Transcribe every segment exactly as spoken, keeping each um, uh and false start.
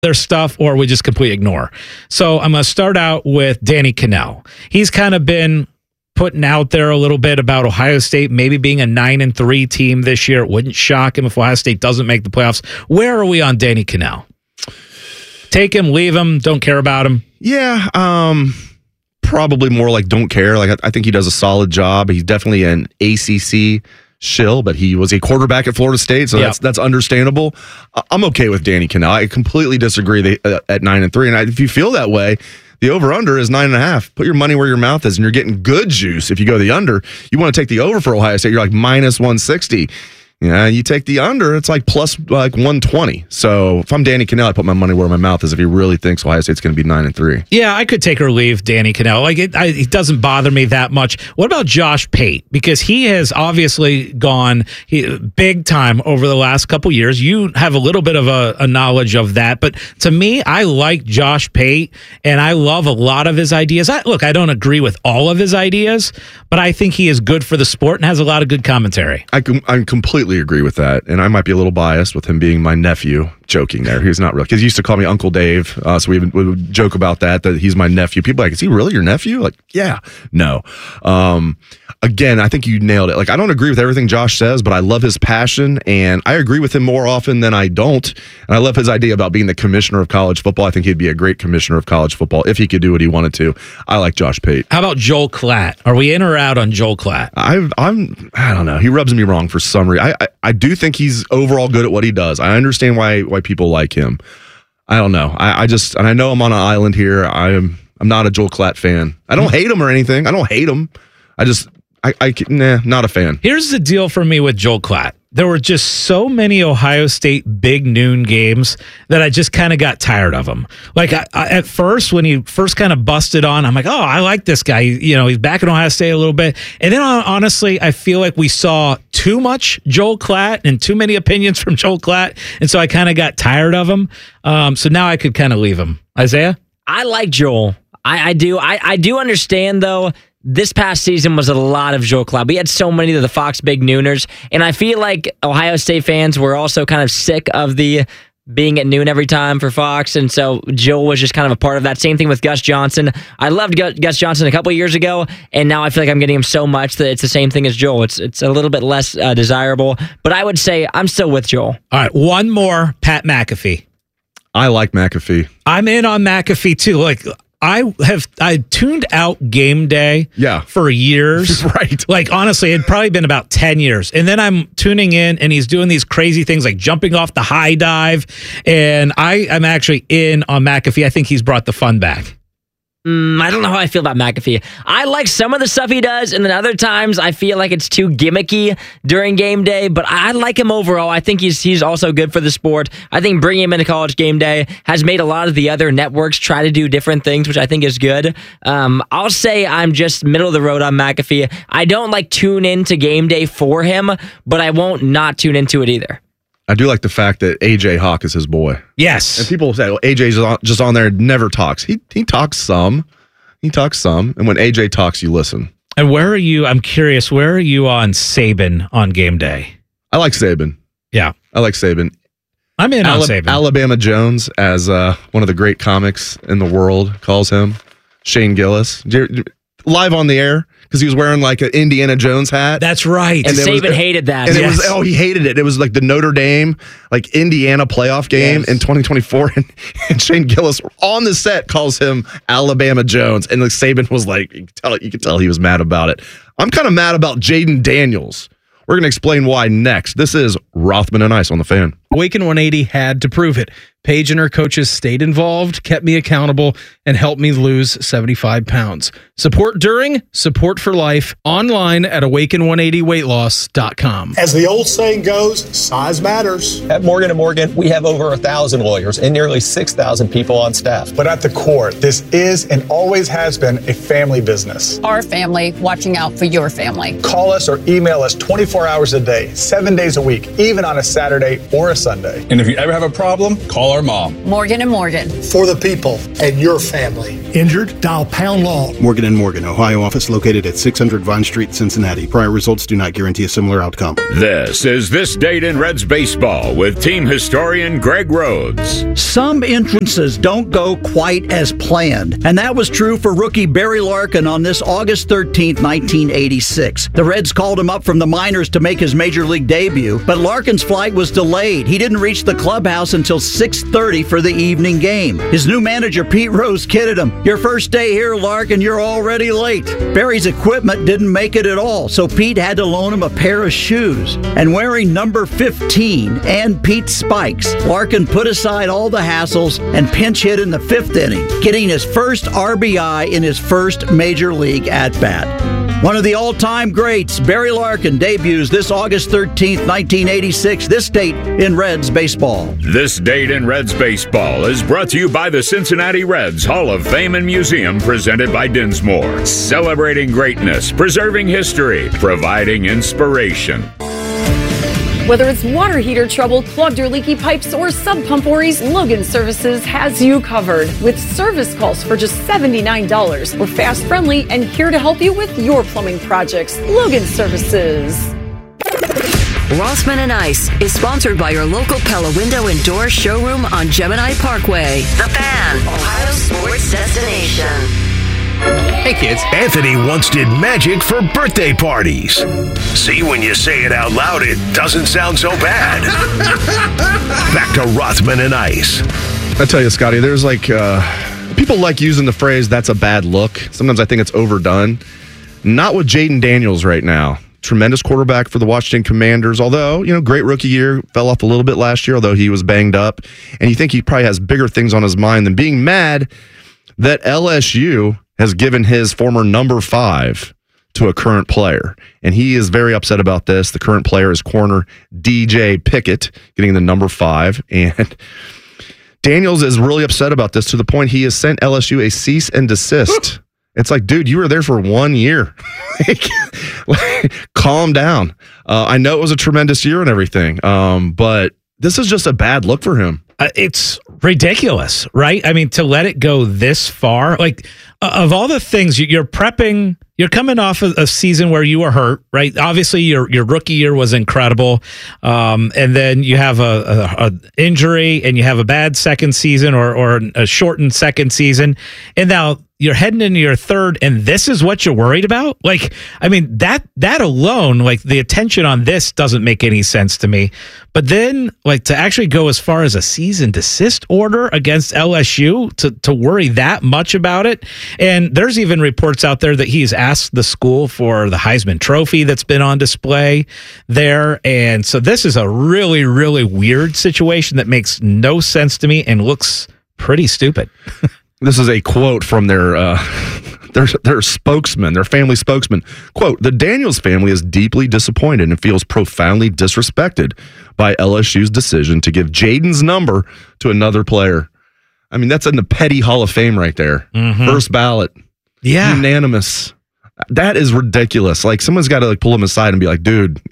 their stuff or we just completely ignore. So I'm going to start out with Danny Kanell. He's kind of been putting out there a little bit about Ohio State maybe being a nine and three team this year. It wouldn't shock him if Ohio State doesn't make the playoffs. Where are we on Danny Kanell? Take him, leave him, don't care about him? Yeah, um, probably more like don't care. Like I, I think he does a solid job. He's definitely an A C C shill, but he was a quarterback at Florida State, so yep. that's that's understandable. I'm okay with Danny Kanell. I completely disagree they, uh, at nine and three, and I, if you feel that way, the over under is nine and a half. Put your money where your mouth is, and you're getting good juice. If you go the under, you want to take the over for Ohio State. You're like minus one sixty. Yeah, you take the under, it's like plus like one twenty. So if I'm Danny Kanell, I put my money where my mouth is if he really thinks Ohio State's going to be nine and three. Yeah, I could take or leave Danny Kanell. Like it, I, it doesn't bother me that much. What about Josh Pate? Because he has obviously gone he, big time over the last couple years. You have a little bit of a, a knowledge of that, but to me, I like Josh Pate, and I love a lot of his ideas. I, look, I don't agree with all of his ideas, but I think he is good for the sport and has a lot of good commentary. I com- I'm completely agree with that, and I might be a little biased with him being my nephew. Joking there, he's not real because he used to call me Uncle Dave, uh, so we would, we would joke about that. That he's my nephew. People are like, is he really your nephew? Like, yeah, no. Um, again, I think you nailed it. Like, I don't agree with everything Josh says, but I love his passion, and I agree with him more often than I don't. And I love his idea about being the commissioner of college football. I think he'd be a great commissioner of college football if he could do what he wanted to. I like Josh Pate. How about Joel Klatt? Are we in or out on Joel Klatt? I, I'm, I don't know. He rubs me wrong for some reason. I, I, I do think he's overall good at what he does. I understand why why people like him. I don't know. I, I just, and I know I'm on an island here. I'm, I'm not a Joel Klatt fan. I don't hate him or anything. I don't hate him. I just, I, I nah, not a fan. Here's the deal for me with Joel Klatt. There were just so many Ohio State big noon games that I just kind of got tired of him. Like I, I, at first, when he first kind of busted on, I'm like, oh, I like this guy. You know, he's back in Ohio State a little bit. And then honestly, I feel like we saw too much Joel Klatt and too many opinions from Joel Klatt. And so I kind of got tired of him. Um, so now I could kind of leave him. Isaiah? I like Joel. I, I do. I, I do understand, though, this past season was a lot of Joel Klatt. We had so many of the Fox Big Nooners, and I feel like Ohio State fans were also kind of sick of the being at noon every time for Fox, and so Joel was just kind of a part of that. Same thing with Gus Johnson. I loved Gus Johnson a couple years ago, and now I feel like I'm getting him so much that it's the same thing as Joel. It's it's a little bit less uh, desirable, but I would say I'm still with Joel. All right, one more, Pat McAfee. I like McAfee. I'm in on McAfee too. Like, I have I tuned out Game Day yeah. for years. Right. Like, honestly, it'd probably been about ten years. And then I'm tuning in, and he's doing these crazy things like jumping off the high dive. And I am actually in on McAfee. I think he's brought the fun back. Mm, I don't know how I feel about McAfee. I like some of the stuff he does, and then other times I feel like it's too gimmicky during Game Day, but I like him overall. I think he's he's also good for the sport. I think bringing him into College Game Day has made a lot of the other networks try to do different things, which I think is good. Um, I'll say I'm just middle of the road on McAfee. I don't like tune into Game Day for him, but I won't not tune into it either. I do like the fact that A J Hawk is his boy. Yes. And people say, well, A J's just on there and never talks. He he talks some. He talks some. And when A J talks, you listen. And where are you? I'm curious, where are you on Saban on Game Day? I like Saban. Yeah. I like Saban. I'm in Ala- on Saban. Alabama Jones, as uh, one of the great comics in the world calls him. Shane Gillis. Live on the air. Because he was wearing like an Indiana Jones hat. That's right. And, and Saban was, hated that. And yes. it was, oh, he hated it. It was like the Notre Dame, like Indiana playoff game yes. in twenty twenty-four. And, and Shane Gillis on the set calls him Alabama Jones. And like Saban was like, you could tell, you could tell he was mad about it. I'm kind of mad about Jaden Daniels. We're going to explain why next. This is Rothman and Ice on the Fan. Awaken one eighty had to prove it. Paige and her coaches stayed involved, kept me accountable, and helped me lose seventy-five pounds. Support during, support for life, online at awaken one eighty weight loss dot com. As the old saying goes, size matters. At Morgan and Morgan, we have over one thousand lawyers and nearly six thousand people on staff. But at the core, this is and always has been a family business. Our family watching out for your family. Call us or email us twenty-four hours a day, seven days a week, even on a Saturday or a Sunday. And if you ever have a problem, call our mom. Morgan and Morgan. For the people and your family. Injured? Dial pound law. Morgan and Morgan, Ohio office located at six hundred Vine Street, Cincinnati. Prior results do not guarantee a similar outcome. This is This Date in Reds Baseball with team historian Greg Rhodes. Some entrances don't go quite as planned, and that was true for rookie Barry Larkin on this August thirteenth, nineteen eighty-six. The Reds called him up from the minors to make his major league debut, but Larkin's flight was delayed. He didn't reach the clubhouse until six thirty for the evening game. His new manager, Pete Rose, kidded him. "Your first day here, Larkin, you're already late." Barry's equipment didn't make it at all, so Pete had to loan him a pair of shoes. And wearing number fifteen and Pete's spikes, Larkin put aside all the hassles and pinch hit in the fifth inning, getting his first R B I in his first major league at-bat. One of the all-time greats, Barry Larkin, debuts this August thirteenth, nineteen eighty-six, this date in Reds baseball. This Date in Reds Baseball is brought to you by the Cincinnati Reds Hall of Fame and Museum, presented by Dinsmore. Celebrating greatness, preserving history, providing inspiration. Whether it's water heater trouble, clogged or leaky pipes, or sub pump worries, Logan Services has you covered. With service calls for just seventy-nine dollars. We're fast, friendly, and here to help you with your plumbing projects. Logan Services. Rossman and Ice is sponsored by your local Pella Window and Door showroom on Gemini Parkway. The Fan, Ohio sports destination. Hey kids, Anthony once did magic for birthday parties. See, when you say it out loud, it doesn't sound so bad. Back to Rothman and Ice. I tell you, Scotty, there's like, uh, people like using the phrase, "that's a bad look." Sometimes I think it's overdone. Not with Jaden Daniels right now. Tremendous quarterback for the Washington Commanders, although, you know, great rookie year, fell off a little bit last year, although he was banged up. And you think he probably has bigger things on his mind than being mad that L S U has given his former number five to a current player. And he is very upset about this. The current player is corner D J Pickett, getting the number five. And Daniels is really upset about this to the point he has sent L S U a cease and desist. It's like, dude, you were there for one year. like, like, calm down. Uh, I know it was a tremendous year and everything, um, but this is just a bad look for him. Uh, it's ridiculous, right? I mean, to let it go this far, like uh, of all the things you, you're prepping, you're coming off of a season where you were hurt, right? Obviously, your your rookie year was incredible, um, and then you have a, a, a injury, and you have a bad second season or or a shortened second season, and now you're heading into your third, and this is what you're worried about? Like, I mean, that that alone, like the attention on this doesn't make any sense to me. But then, like, to actually go as far as a cease and desist order against L S U, to, to worry that much about it. And there's even reports out there that he's asked the school for the Heisman Trophy that's been on display there. And so this is a really, really weird situation that makes no sense to me and looks pretty stupid. This is a quote from their uh, their their spokesman, their family spokesman. Quote, "The Daniels family is deeply disappointed and feels profoundly disrespected by L S U's decision to give Jaden's number to another player." I mean, that's in the petty Hall of Fame right there. Mm-hmm. First ballot. Yeah. Unanimous. That is ridiculous. Like, someone's got to like pull him aside and be like, dude,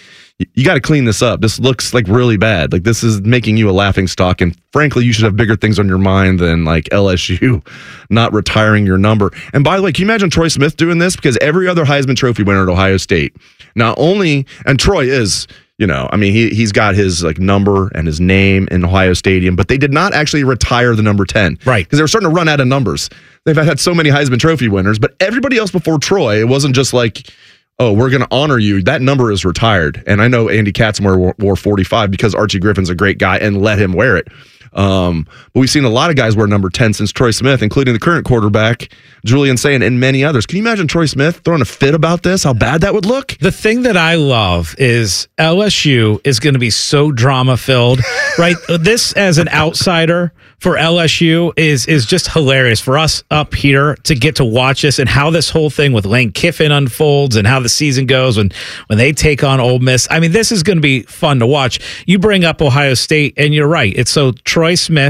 you got to clean this up. This looks like really bad. Like, this is making you a laughingstock. And frankly, you should have bigger things on your mind than like L S U not retiring your number. And by the way, can you imagine Troy Smith doing this? Because every other Heisman Trophy winner at Ohio State, not only, and Troy is, you know, I mean, he, he's got his like number and his name in Ohio Stadium, but they did not actually retire the number ten. Right. Because they were starting to run out of numbers. They've had so many Heisman Trophy winners, but everybody else before Troy, it wasn't just like, oh, we're going to honor you. That number is retired. And I know Andy Katzenmoyer wore, wore forty-five because Archie Griffin's a great guy and let him wear it. Um, but we've seen a lot of guys wear number ten since Troy Smith, including the current quarterback, Julian Sayin, and many others. Can you imagine Troy Smith throwing a fit about this? How bad that would look? The thing that I love is L S U is going to be so drama-filled, right? This, as an outsider for L S U, is is just hilarious for us up here to get to watch this and how this whole thing with Lane Kiffin unfolds and how the season goes when, when they take on Ole Miss. I mean, this is going to be fun to watch. You bring up Ohio State, and you're right. It's so Troy Smith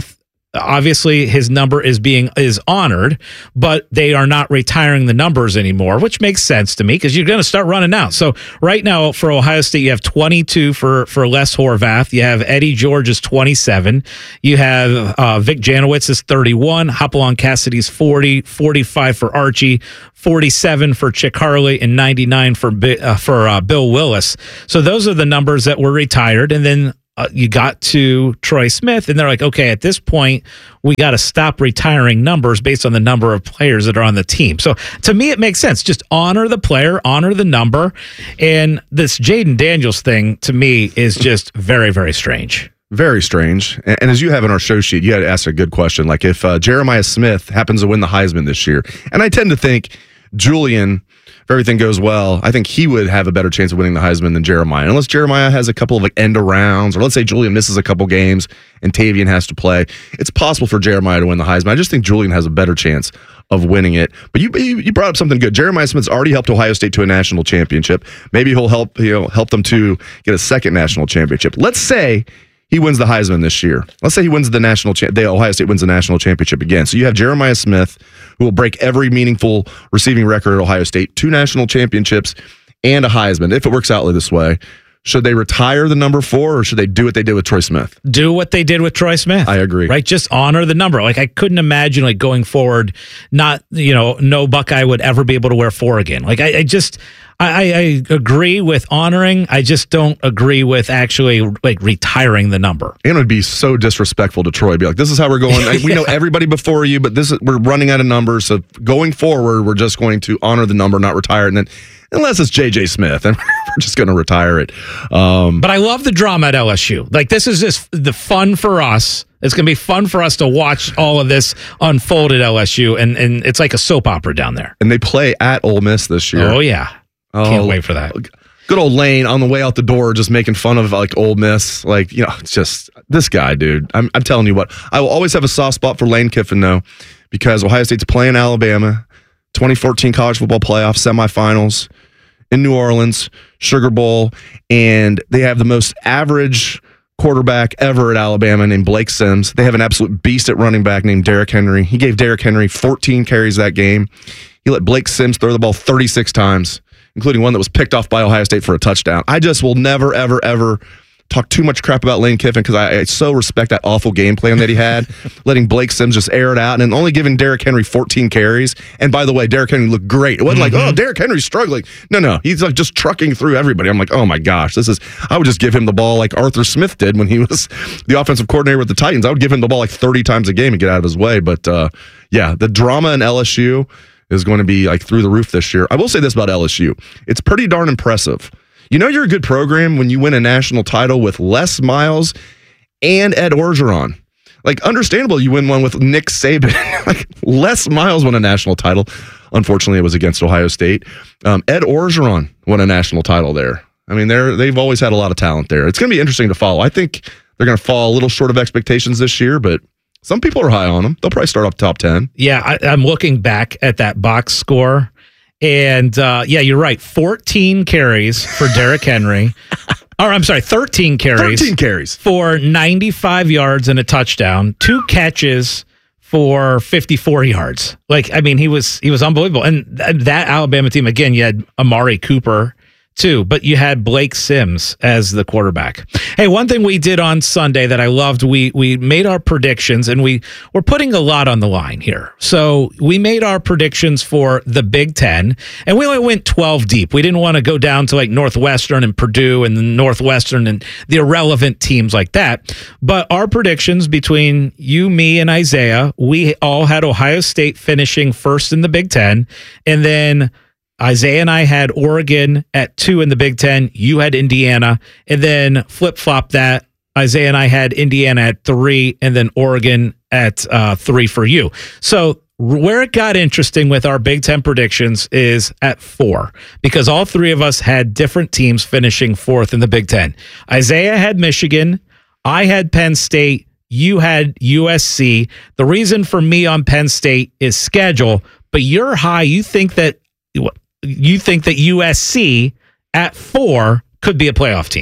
Obviously, his number is being is honored, but they are not retiring the numbers anymore, which makes sense to me because you're going to start running out. So right now for Ohio State, you have twenty-two for, for Les Horvath. You have Eddie George is twenty-seven. You have uh, Vic Janowitz is thirty-one. Hopalong Cassidy's forty, forty-five for Archie, forty-seven for Chick Harley, and ninety-nine for uh, for uh, Bill Willis. So those are the numbers that were retired, and then Uh, you got to Troy Smith, and they're like, okay, at this point, we got to stop retiring numbers based on the number of players that are on the team. So to me, it makes sense. Just honor the player, honor the number. And this Jaden Daniels thing, to me, is just very, very strange. Very strange. And, and as you have in our show sheet, you had to ask a good question. Like if uh, Jeremiah Smith happens to win the Heisman this year, and I tend to think Julian, if everything goes well, I think he would have a better chance of winning the Heisman than Jeremiah. Unless Jeremiah has a couple of like end arounds, or let's say Julian misses a couple games and Tavian has to play, it's possible for Jeremiah to win the Heisman. I just think Julian has a better chance of winning it. But you you brought up something good. Jeremiah Smith's already helped Ohio State to a national championship. Maybe he'll help you know help them to get a second national championship. Let's say he wins the Heisman this year. Let's say he wins the national cha- the Ohio State wins the national championship again. So you have Jeremiah Smith, who will break every meaningful receiving record at Ohio State, two national championships, and a Heisman. If it works out this way, should they retire the number four, or should they do what they did with Troy Smith? Do what they did with Troy Smith. I agree. Right? Just honor the number. Like I couldn't imagine like going forward, not, you know, no Buckeye would ever be able to wear four again. Like I, I just, I, I agree with honoring. I just don't agree with actually like retiring the number. And it would be so disrespectful to Troy. Be like, this is how we're going. yeah. We know everybody before you, but this is, we're running out of numbers. So going forward, we're just going to honor the number, not retire it. And then, unless it's J J Smith, and we're just going to retire it. Um, but I love the drama at L S U. Like this is just the fun for us. It's going to be fun for us to watch all of this unfold at L S U, and and it's like a soap opera down there. And they play at Ole Miss this year. Oh yeah. Oh, can't wait for that. Good old Lane on the way out the door, just making fun of like Ole Miss. Like, you know, it's just this guy, dude. I'm, I'm telling you what, I will always have a soft spot for Lane Kiffin, though, because Ohio State's playing Alabama, twenty fourteen college football playoff semifinals in New Orleans, Sugar Bowl, and they have the most average quarterback ever at Alabama named Blake Sims. They have an absolute beast at running back named Derrick Henry. He gave Derrick Henry fourteen carries that game. He let Blake Sims throw the ball thirty-six times, including one that was picked off by Ohio State for a touchdown. I just will never, ever, ever talk too much crap about Lane Kiffin because I, I so respect that awful game plan that he had, letting Blake Sims just air it out and only giving Derrick Henry fourteen carries. And by the way, Derrick Henry looked great. It wasn't mm-hmm. like, oh, Derrick Henry's struggling. No, no. He's like just trucking through everybody. I'm like, oh my gosh, this is, I would just give him the ball like Arthur Smith did when he was the offensive coordinator with the Titans. I would give him the ball like thirty times a game and get out of his way. But uh, yeah, the drama in L S U is going to be like through the roof this year. I will say this about L S U. It's pretty darn impressive. You know you're a good program when you win a national title with Les Miles and Ed Orgeron. Like, understandable you win one with Nick Saban. Like, Les Miles won a national title. Unfortunately, it was against Ohio State. Um, Ed Orgeron won a national title there. I mean, they're, they've always had a lot of talent there. It's going to be interesting to follow. I think they're going to fall a little short of expectations this year, but some people are high on them. They'll probably start off top ten. Yeah, I, I'm looking back at that box score. And, uh, yeah, you're right. fourteen carries for Derrick Henry. Or, I'm sorry, thirteen carries. thirteen carries. For ninety-five yards and a touchdown. Two catches for fifty-four yards. Like, I mean, he was he was unbelievable. And th- that Alabama team, again, you had Amari Cooper, too, but you had Blake Sims as the quarterback. Hey, one thing we did on Sunday that I loved, we we made our predictions, and we we're putting a lot on the line here. So we made our predictions for the Big Ten, and we only went twelve deep. We didn't want to go down to like Northwestern and Purdue and the Northwestern and the irrelevant teams like that. But our predictions between you, me, and Isaiah, we all had Ohio State finishing first in the Big Ten, and then Isaiah and I had Oregon at two in the Big Ten. You had Indiana, and then flip-flop that. Isaiah and I had Indiana at three, and then Oregon at uh, three for you. So where it got interesting with our Big Ten predictions is at four, because all three of us had different teams finishing fourth in the Big Ten. Isaiah had Michigan. I had Penn State. You had U S C. The reason for me on Penn State is schedule, but you're high. You think that you think that U S C at four could be a playoff team.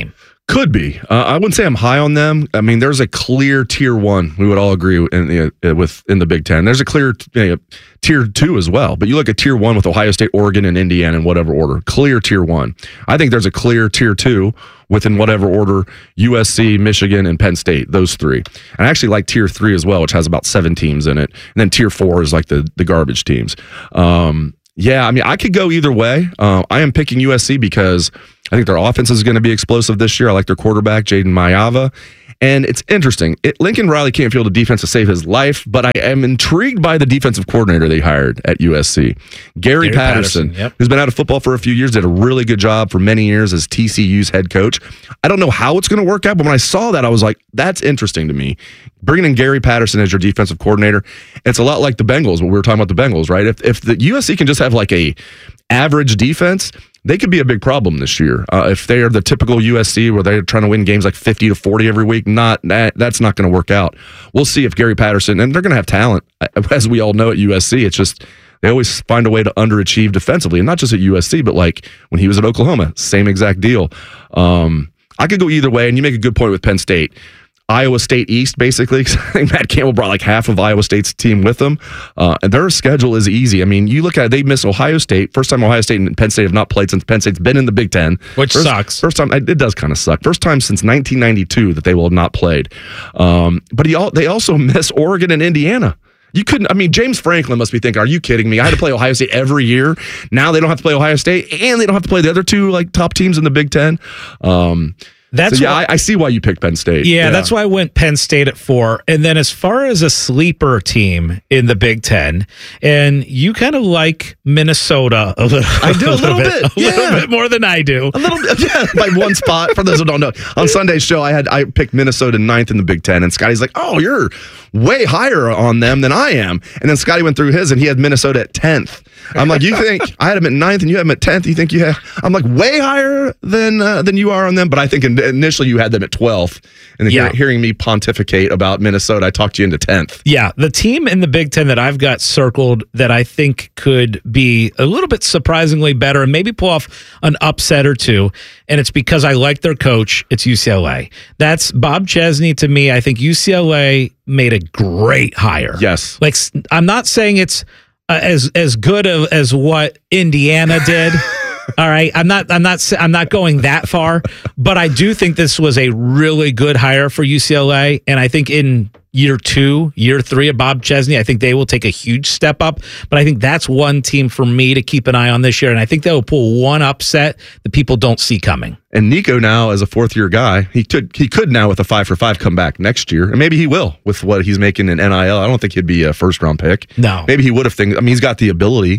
Could be. Uh, I wouldn't say I'm high on them. I mean, there's a clear tier one. We would all agree in the, uh, with in the Big Ten. There's a clear uh, tier two as well. But you look at tier one with Ohio State, Oregon, and Indiana in whatever order. Clear tier one. I think there's a clear tier two within whatever order U S C, Michigan, and Penn State. Those three. And I actually like tier three as well, which has about seven teams in it. And then tier four is like the the garbage teams. Um, yeah, I mean, I could go either way. Uh, I am picking U S C because I think their offense is going to be explosive this year. I like their quarterback, Jaden Mayava. And it's interesting. It, Lincoln Riley can't field a defense to save his life, but I am intrigued by the defensive coordinator they hired at U S C. Gary, Gary Patterson, Patterson yep. who's been out of football for a few years, did a really good job for many years as T C U's head coach. I don't know how it's going to work out, but when I saw that, I was like, that's interesting to me. Bringing in Gary Patterson as your defensive coordinator, it's a lot like the Bengals, when we were talking about the Bengals, right? If, if the U S C can just have like a average defense, they could be a big problem this year. Uh, if they are the typical U S C where they're trying to win games like fifty to forty every week, not that, that's not going to work out. We'll see if Gary Patterson, and they're going to have talent, as we all know at U S C. It's just they always find a way to underachieve defensively, and not just at U S C, but like when he was at Oklahoma, same exact deal. Um, I could go either way, and you make a good point with Penn State. Iowa State East, basically, because I think Matt Campbell brought like half of Iowa State's team with them. Uh, and their schedule is easy. I mean, you look at it, they miss Ohio State. First time Ohio State and Penn State have not played since Penn State's been in the Big Ten. Which first, sucks. First time, it does kind of suck. First time since nineteen ninety-two that they will have not played. Um, but he, they also miss Oregon and Indiana. You couldn't, I mean, James Franklin must be thinking, are you kidding me? I had to play Ohio State every year. Now they don't have to play Ohio State, and they don't have to play the other two like top teams in the Big Ten. Um, That's so, yeah, why, I, I see why you picked Penn State. Yeah, yeah, that's why I went Penn State at four. And then as far as a sleeper team in the Big Ten, and you kind of like Minnesota a little, I do a little, a little bit, bit, a yeah. little bit more than I do. A little bit, yeah, by one spot. For those who don't know, on Sunday's show, I had I picked Minnesota ninth in the Big Ten, and Scotty's like, "Oh, you're way higher on them than I am." And then Scotty went through his, and he had Minnesota at tenth. I'm like, you think I had him at ninth and you had him at tenth? You think you have? I'm like, way higher than uh, than you are on them. But I think initially you had them at twelfth. And then yeah. hearing me pontificate about Minnesota, I talked you into tenth. Yeah, the team in the Big Ten that I've got circled that I think could be a little bit surprisingly better and maybe pull off an upset or two, and it's because I like their coach, it's U C L A. That's Bob Chesney to me. I think U C L A made a great hire. Yes. Like, I'm not saying it's Uh, as as good of, as what Indiana did. All right, I'm not I'm not I'm not going that far, but I do think this was a really good hire for U C L A, and I think in year two, year three of Bob Chesney, I think they will take a huge step up. But I think that's one team for me to keep an eye on this year, and I think they will pull one upset that people don't see coming. And Nico now, as a fourth-year guy, he could he could now with a five for five come back next year, and maybe he will with what he's making in N I L. I don't think he'd be a first-round pick. No, maybe he would have. Think I mean, he's got the ability.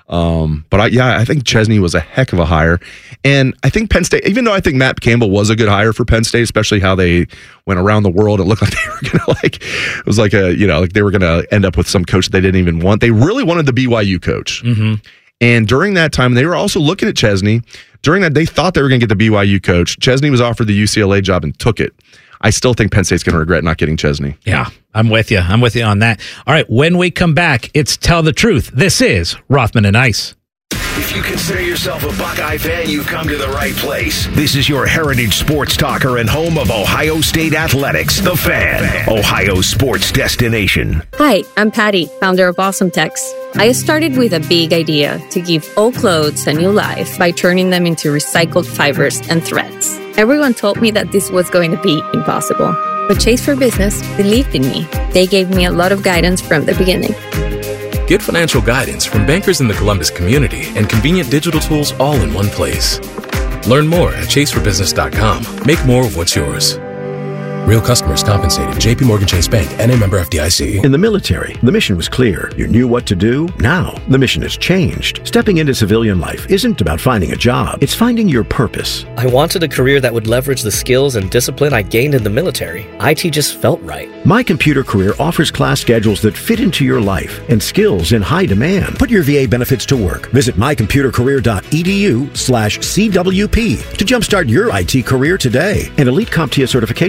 Um, but I, yeah, I think Chesney was a heck of a hire, and I think Penn State. Even though I think Matt Campbell was a good hire for Penn State, especially how they went around the world, it looked like they were gonna like it was like a you know like they were gonna end up with some coach they didn't even want. They really wanted the B Y U coach. Mm-hmm. And during that time, they were also looking at Chesney. During that, they thought they were going to get the B Y U coach. Chesney was offered the U C L A job and took it. I still think Penn State's going to regret not getting Chesney. Yeah, I'm with you. I'm with you on that. All right, when we come back, it's Tell the Truth. This is Rothman and Ice. If you consider yourself a Buckeye fan, you've come to the right place. This is your heritage sports talker and home of Ohio State Athletics, The Fan, Ohio's sports destination. Hi, I'm Patty, founder of Awesome Tex. I started with a big idea to give old clothes a new life by turning them into recycled fibers and threads. Everyone told me that this was going to be impossible, but Chase for Business believed in me. They gave me a lot of guidance from the beginning. Get financial guidance from bankers in the Columbus community and convenient digital tools all in one place. Learn more at chase for business dot com. Make more of what's yours. Real customers compensated. J P Morgan Chase Bank, N A member F D I C. In the military, the mission was clear. You knew what to do. Now, the mission has changed. Stepping into civilian life isn't about finding a job. It's finding your purpose. I wanted a career that would leverage the skills and discipline I gained in the military. I T just felt right. My Computer Career offers class schedules that fit into your life and skills in high demand. Put your V A benefits to work. Visit my computer career dot e d u slash C W P to jumpstart your I T career today. An Elite CompTIA certification partner.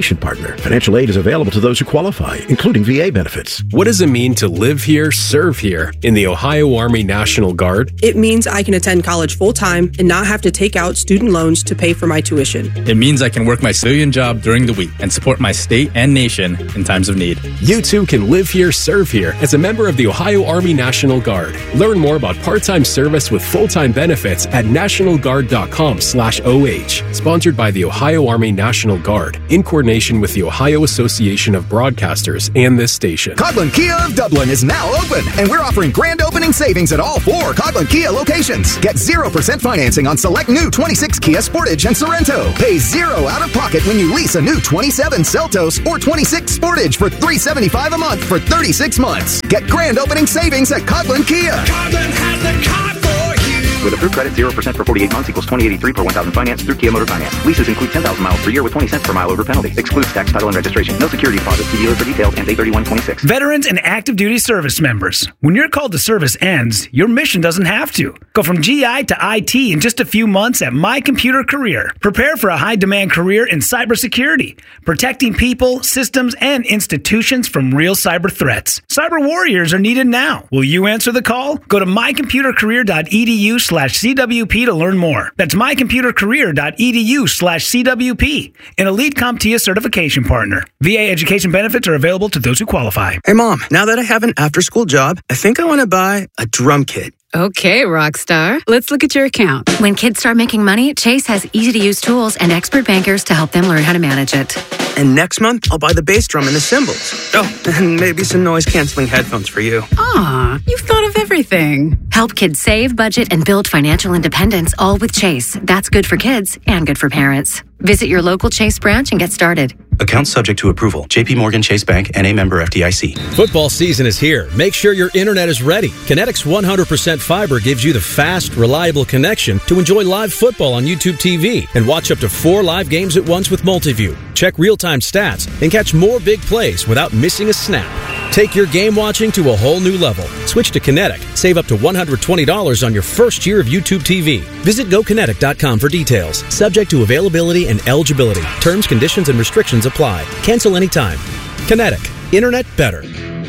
partner. Financial aid is available to those who qualify, including V A benefits. What does it mean to live here, serve here in the Ohio Army National Guard? It means I can attend college full-time and not have to take out student loans to pay for my tuition. It means I can work my civilian job during the week and support my state and nation in times of need. You too can live here, serve here as a member of the Ohio Army National Guard. Learn more about part-time service with full-time benefits at nationalguard.com slash OH. Sponsored by the Ohio Army National Guard in coordination with the Ohio Association of Broadcasters and this station. Coghlan Kia of Dublin is now open, and we're offering grand opening savings at all four Coghlan Kia locations. Get zero percent financing on select new twenty-six Kia Sportage and Sorento. Pay zero out of pocket when you lease a new twenty-seven Seltos or twenty-six Sportage for three hundred seventy-five dollars a month for thirty-six months. Get grand opening savings at Coghlan Kia. Coghlan has the car for you. With approved credit, zero percent for forty-eight months equals twenty eighty-three per one thousand finance through Kia Motor Finance. Leases include ten thousand miles per year with twenty cents per mile over penalty. Excludes tax, title, and registration. No security deposit. See dealer for details and eight thirty-one twenty-six. Veterans and active duty service members. When your call to service ends, your mission doesn't have to. Go from G I to I T in just a few months at My Computer Career. Prepare for a high-demand career in cybersecurity, protecting people, systems, and institutions from real cyber threats. Cyber warriors are needed now. Will you answer the call? Go to mycomputercareer.edu slash CWP to learn more. That's mycomputercareer.edu slash CWP, an Elite CompTIA certification partner. V A education benefits are available to those who qualify. Hey, Mom, now that I have an after-school job, I think I want to buy a drum kit. Okay, Rockstar. Let's look at your account. When kids start making money, Chase has easy-to-use tools and expert bankers to help them learn how to manage it. And next month, I'll buy the bass drum and the cymbals. Oh, and maybe some noise-canceling headphones for you. Aw, you've thought of everything. Help kids save, budget, and build financial independence, all with Chase. That's good for kids and good for parents. Visit your local Chase branch and get started. Account subject to approval. J P Morgan Chase Bank, N A member F D I C. Football season is here. Make sure your internet is ready. Kinetics one hundred percent fiber gives you the fast, reliable connection to enjoy live football on YouTube T V and watch up to four live games at once with Multiview. Check real-time stats and catch more big plays without missing a snap. Take your game watching to a whole new level. Switch to Kinetic. Save up to one hundred twenty dollars on your first year of YouTube T V. Visit go kinetic dot com for details. Subject to availability and eligibility. Terms, conditions, and restrictions apply. Cancel anytime. Kinetic. Internet better.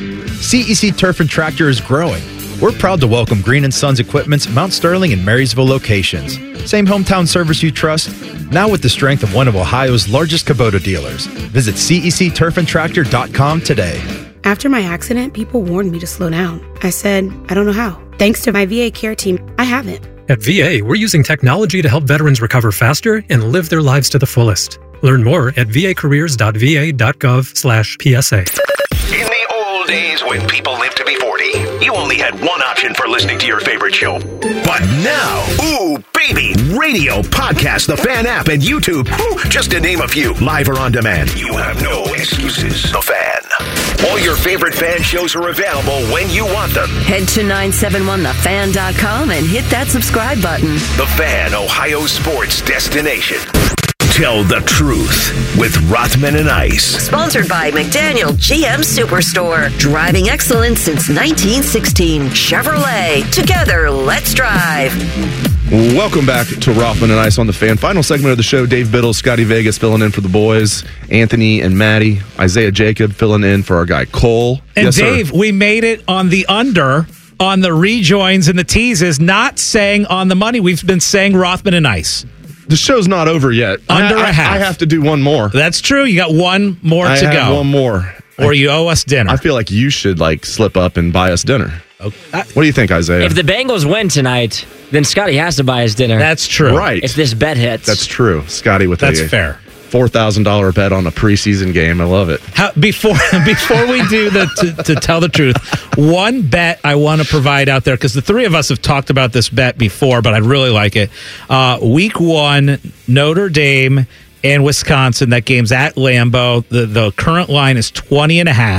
C E C Turf and Tractor is growing. We're proud to welcome Green and Sons Equipment's Mount Sterling and Marysville locations. Same hometown service you trust, now with the strength of one of Ohio's largest Kubota dealers. Visit C E C turf and tractor dot com today. After my accident, people warned me to slow down. I said, I don't know how. Thanks to my V A care team, I haven't. At V A, we're using technology to help veterans recover faster and live their lives to the fullest. Learn more at v a careers dot v a dot gov slash P S A. In the old days when people lived to be forty, you only had one option for listening to your favorite show. But now, ooh, baby, radio, podcast, the Fan app, and YouTube, whew, just to name a few, live or on demand. You have no excuses. The Fan. All your favorite Fan shows are available when you want them. Head to nine seven one the fan dot com and hit that subscribe button. The Fan, Ohio sports destination. Tell the truth with Rothman and Ice. Sponsored by McDaniel G M Superstore. Driving excellence since nineteen sixteen. Chevrolet. Together, let's drive. Welcome back to Rothman and Ice on the Fan. Final segment of the show. Dave Biddle, Scotty Vegas filling in for the boys. Anthony and Maddie. Isaiah Jacob filling in for our guy Cole. And yes, Dave, sir. we made it on the under on the rejoins and the teases, not saying on the money. We've been saying Rothman and Ice. The show's not over yet. Under I, a half. I have to do one more. That's true. You got one more I to have go. One more. Or you owe us dinner. I feel like you should like slip up and buy us dinner. Okay. What do you think, Isaiah? If the Bengals win tonight, then Scotty has to buy his dinner. That's true. Right. If this bet hits. That's true. Scotty with That's a fair. four thousand dollars bet on a preseason game. I love it. How, before before we do the to, to tell the truth, one bet I want to provide out there, because the three of us have talked about this bet before, but I'd really like it. Uh, week one, Notre Dame and Wisconsin. That game's at Lambeau. The, the current line is twenty and a half.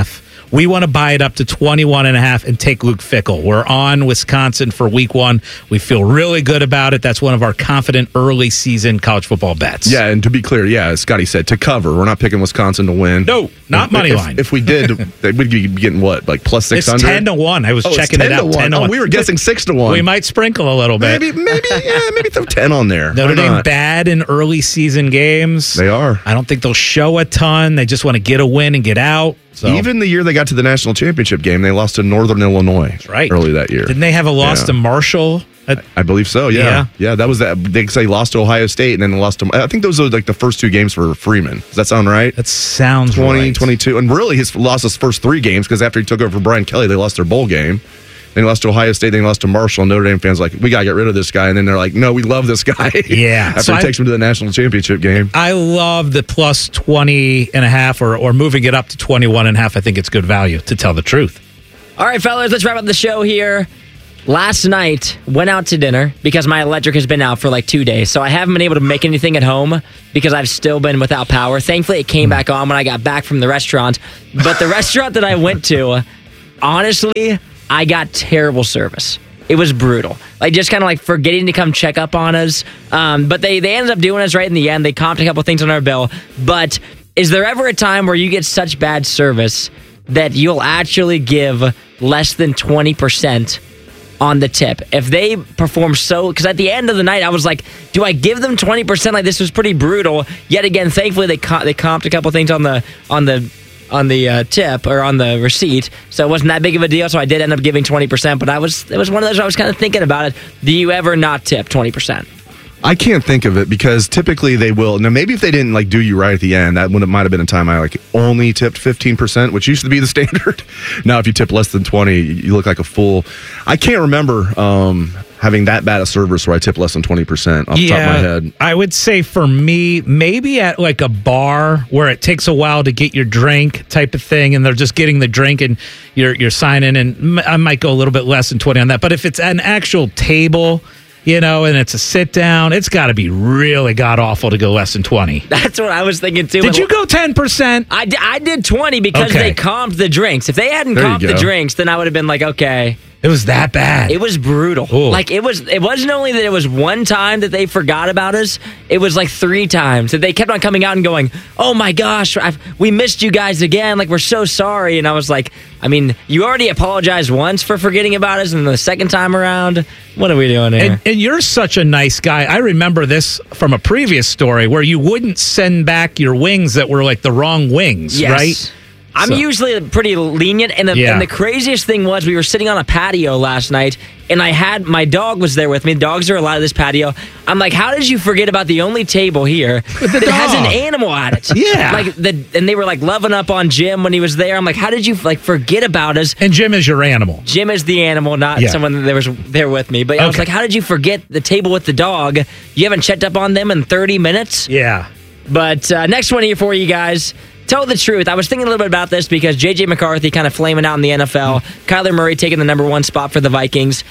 We want to buy it up to twenty-one and a half and take Luke Fickell. We're on Wisconsin for week one. We feel really good about it. That's one of our confident early season college football bets. Yeah, and to be clear, yeah, as Scotty said, to cover. We're not picking Wisconsin to win. No, not money if, line. If we did, we'd be getting what, like plus six hundred? It's ten to one. I was oh, checking it out. ten to oh, one. We were guessing six to one. We might sprinkle a little bit. Maybe, maybe, yeah, maybe throw ten on there. Notre Dame bad in early season games. They are. I don't think they'll show a ton. They just want to get a win and get out. So. Even the year they got to the national championship game, they lost to Northern Illinois. That's right. Early that year. Didn't they have a loss yeah. to Marshall? At- I believe so. Yeah. yeah, yeah. That was that. They say lost to Ohio State and then lost to. I think those are like the first two games for Freeman. Does that sound right? That sounds twenty, right. twenty-two, and really he's lost his first three games because after he took over for Brian Kelly, they lost their bowl game. Then he lost to Ohio State. Then he lost to Marshall. And Notre Dame fans like, we got to get rid of this guy. And then they're like, no, we love this guy. Yeah. After so he I, takes him to the national championship game. I love the plus twenty and a half or, or moving it up to twenty-one and a half. I think it's good value, to tell the truth. All right, fellas, let's wrap up the show here. Last night, went out to dinner because my electric has been out for like two days. So I haven't been able to make anything at home because I've still been without power. Thankfully, it came back on when I got back from the restaurant. But the restaurant that I went to, honestly, I got terrible service. It was brutal. Like, just kind of like forgetting to come check up on us. Um, but they, they ended up doing us right in the end. They comped a couple things on our bill. But is there ever a time where you get such bad service that you'll actually give less than twenty percent on the tip? If they perform so, because at the end of the night, I was like, do I give them twenty percent? Like, this was pretty brutal. Yet again, thankfully, they co- they comped a couple things on the on the on the uh, tip or on the receipt, so it wasn't that big of a deal. So I did end up giving twenty percent, but I was it was one of those I was kind of thinking about it. Do you ever not tip twenty percent? I can't think of it because typically they will. Now, maybe if they didn't like do you right at the end, that would might have been a time I like only tipped fifteen percent, which used to be the standard. Now, if you tip less than twenty, you look like a fool. I can't remember um, having that bad a service where I tip less than twenty percent off yeah, the top of my head. I would say for me, maybe at like a bar where it takes a while to get your drink type of thing, and they're just getting the drink and you're you're signing, and I might go a little bit less than twenty on that. But if it's an actual table, you know, and it's a sit down, it's got to be really god awful to go less than twenty. That's what I was thinking too. Did you go ten percent? I, d- I did twenty because Okay. they comped the drinks. If they hadn't There you comped the go. drinks, then I would have been like, okay. It was that bad. It was brutal. Ooh. Like it was. It wasn't only that it was one time that they forgot about us. It was like three times that they kept on coming out and going, "Oh my gosh, I've, we missed you guys again. Like we're so sorry." And I was like, "I mean, you already apologized once for forgetting about us, and the second time around, what are we doing here?" And, and you're such a nice guy. I remember this from a previous story where you wouldn't send back your wings that were like the wrong wings, Yes. right? I'm So- usually pretty lenient, and the, Yeah. and the craziest thing was we were sitting on a patio last night, and I had my dog was there with me. Dogs are allowed at this patio. I'm like, how did you forget about the only table here that has an dog. animal at it? Yeah. like the and they were like loving up on Jim when he was there. I'm like, how did you like forget about us? And Jim is your animal. Jim is the animal, not Yeah. someone that was there with me. But I was Okay. like, how did you forget the table with the dog? You haven't checked up on them in thirty minutes. Yeah. But uh, next one here for you guys. Tell the truth. I was thinking a little bit about this because J J McCarthy kind of flaming out in the N F L. Kyler Murray taking the number one spot for the Vikings.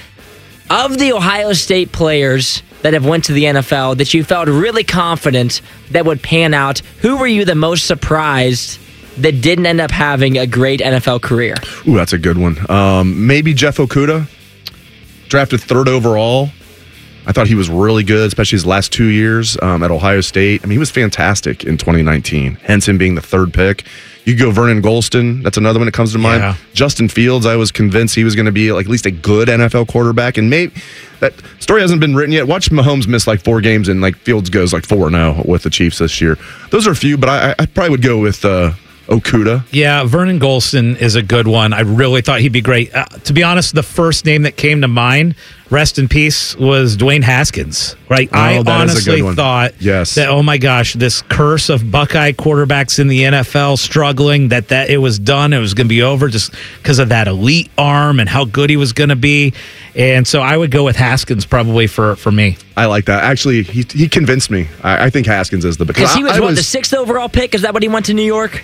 Of the Ohio State players that have went to the N F L that you felt really confident that would pan out, who were you the most surprised that didn't end up having a great N F L career? Ooh, that's a good one. Um, maybe Jeff Okudah, drafted third overall. I thought he was really good, especially his last two years um, at Ohio State. I mean, he was fantastic in twenty nineteen, hence him being the third pick. You go Vernon Golston. That's another one that comes to mind. Yeah. Justin Fields, I was convinced he was going to be like at least a good N F L quarterback. And maybe that story hasn't been written yet. Watch Mahomes miss like four games and like Fields goes like four and oh with the Chiefs this year. Those are a few, but I, I probably would go with uh, Okudah. Yeah, Vernon Golston is a good one. I really thought he'd be great. Uh, to be honest, the first name that came to mind, rest in peace, was Dwayne Haskins. Right? Oh, I that is a good honestly one. thought Yes. that, oh my gosh, this curse of Buckeye quarterbacks in the N F L struggling, that, that it was done, it was going to be over just because of that elite arm and how good he was going to be. And so I would go with Haskins probably for, for me. I like that. Actually, he he convinced me. I, I think Haskins is the best. Because he was, I, I what, the sixth overall pick? Is that what he went to New York?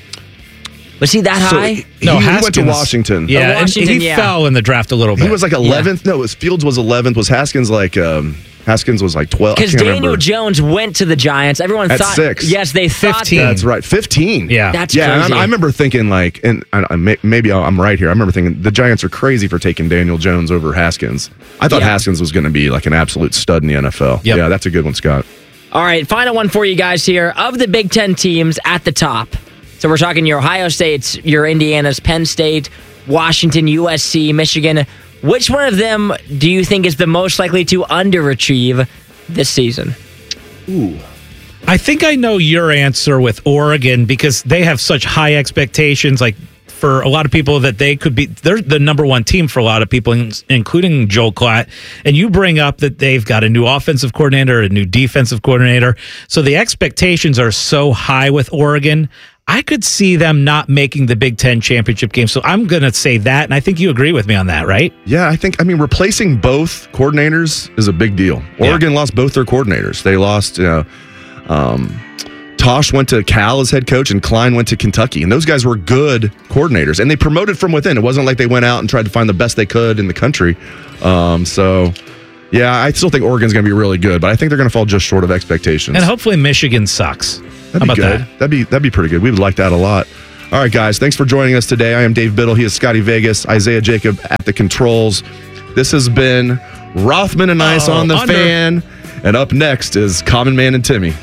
Was he that So, high? he- No, he went to Washington. Yeah, Oh, Washington, and he yeah. fell in the draft a little bit. He was like eleventh. No, it was Fields was eleventh. Was Haskins like um, Haskins was like twelve. Because Daniel remember. Jones went to the Giants. Everyone At thought six. Yes, they thought fifteen. That's right, fifteen. Yeah, that's yeah. crazy. And I, I remember thinking like, and I, I, maybe I'm right here. I remember thinking the Giants are crazy for taking Daniel Jones over Haskins. I thought Yeah. Haskins was going to be like an absolute stud in the N F L. Yep. Yeah, that's a good one, Scott. All right, final one for you guys here. Of the Big Ten teams at the top, so we're talking your Ohio States, your Indiana's, Penn State, Washington, U S C, Michigan. Which one of them do you think is the most likely to underachieve this season? Ooh. I think I know your answer with Oregon because they have such high expectations. Like for a lot of people, that they could be, they're the number one team for a lot of people, including Joel Klatt. And you bring up that they've got a new offensive coordinator, a new defensive coordinator. So the expectations are so high with Oregon. I could see them not making the Big Ten championship game. So I'm going to say that. And I think you agree with me on that, right? Yeah, I think, I mean, replacing both coordinators is a big deal. Oregon yeah. lost both their coordinators. They lost, you know, um, Tosh went to Cal as head coach and Klein went to Kentucky. And those guys were good coordinators. And they promoted from within. It wasn't like they went out and tried to find the best they could in the country. Um, so, yeah, I still think Oregon's going to be really good. But I think they're going to fall just short of expectations. And hopefully Michigan sucks. That'd How be about good. that? That'd be that'd be pretty good. We would like that a lot. All right, guys. Thanks for joining us today. I am Dave Biddle. He is Scotty Vegas. Isaiah Jacob at the controls. This has been Rothman and Ice oh, on the under. Fan. And up next is Common Man and Timmy.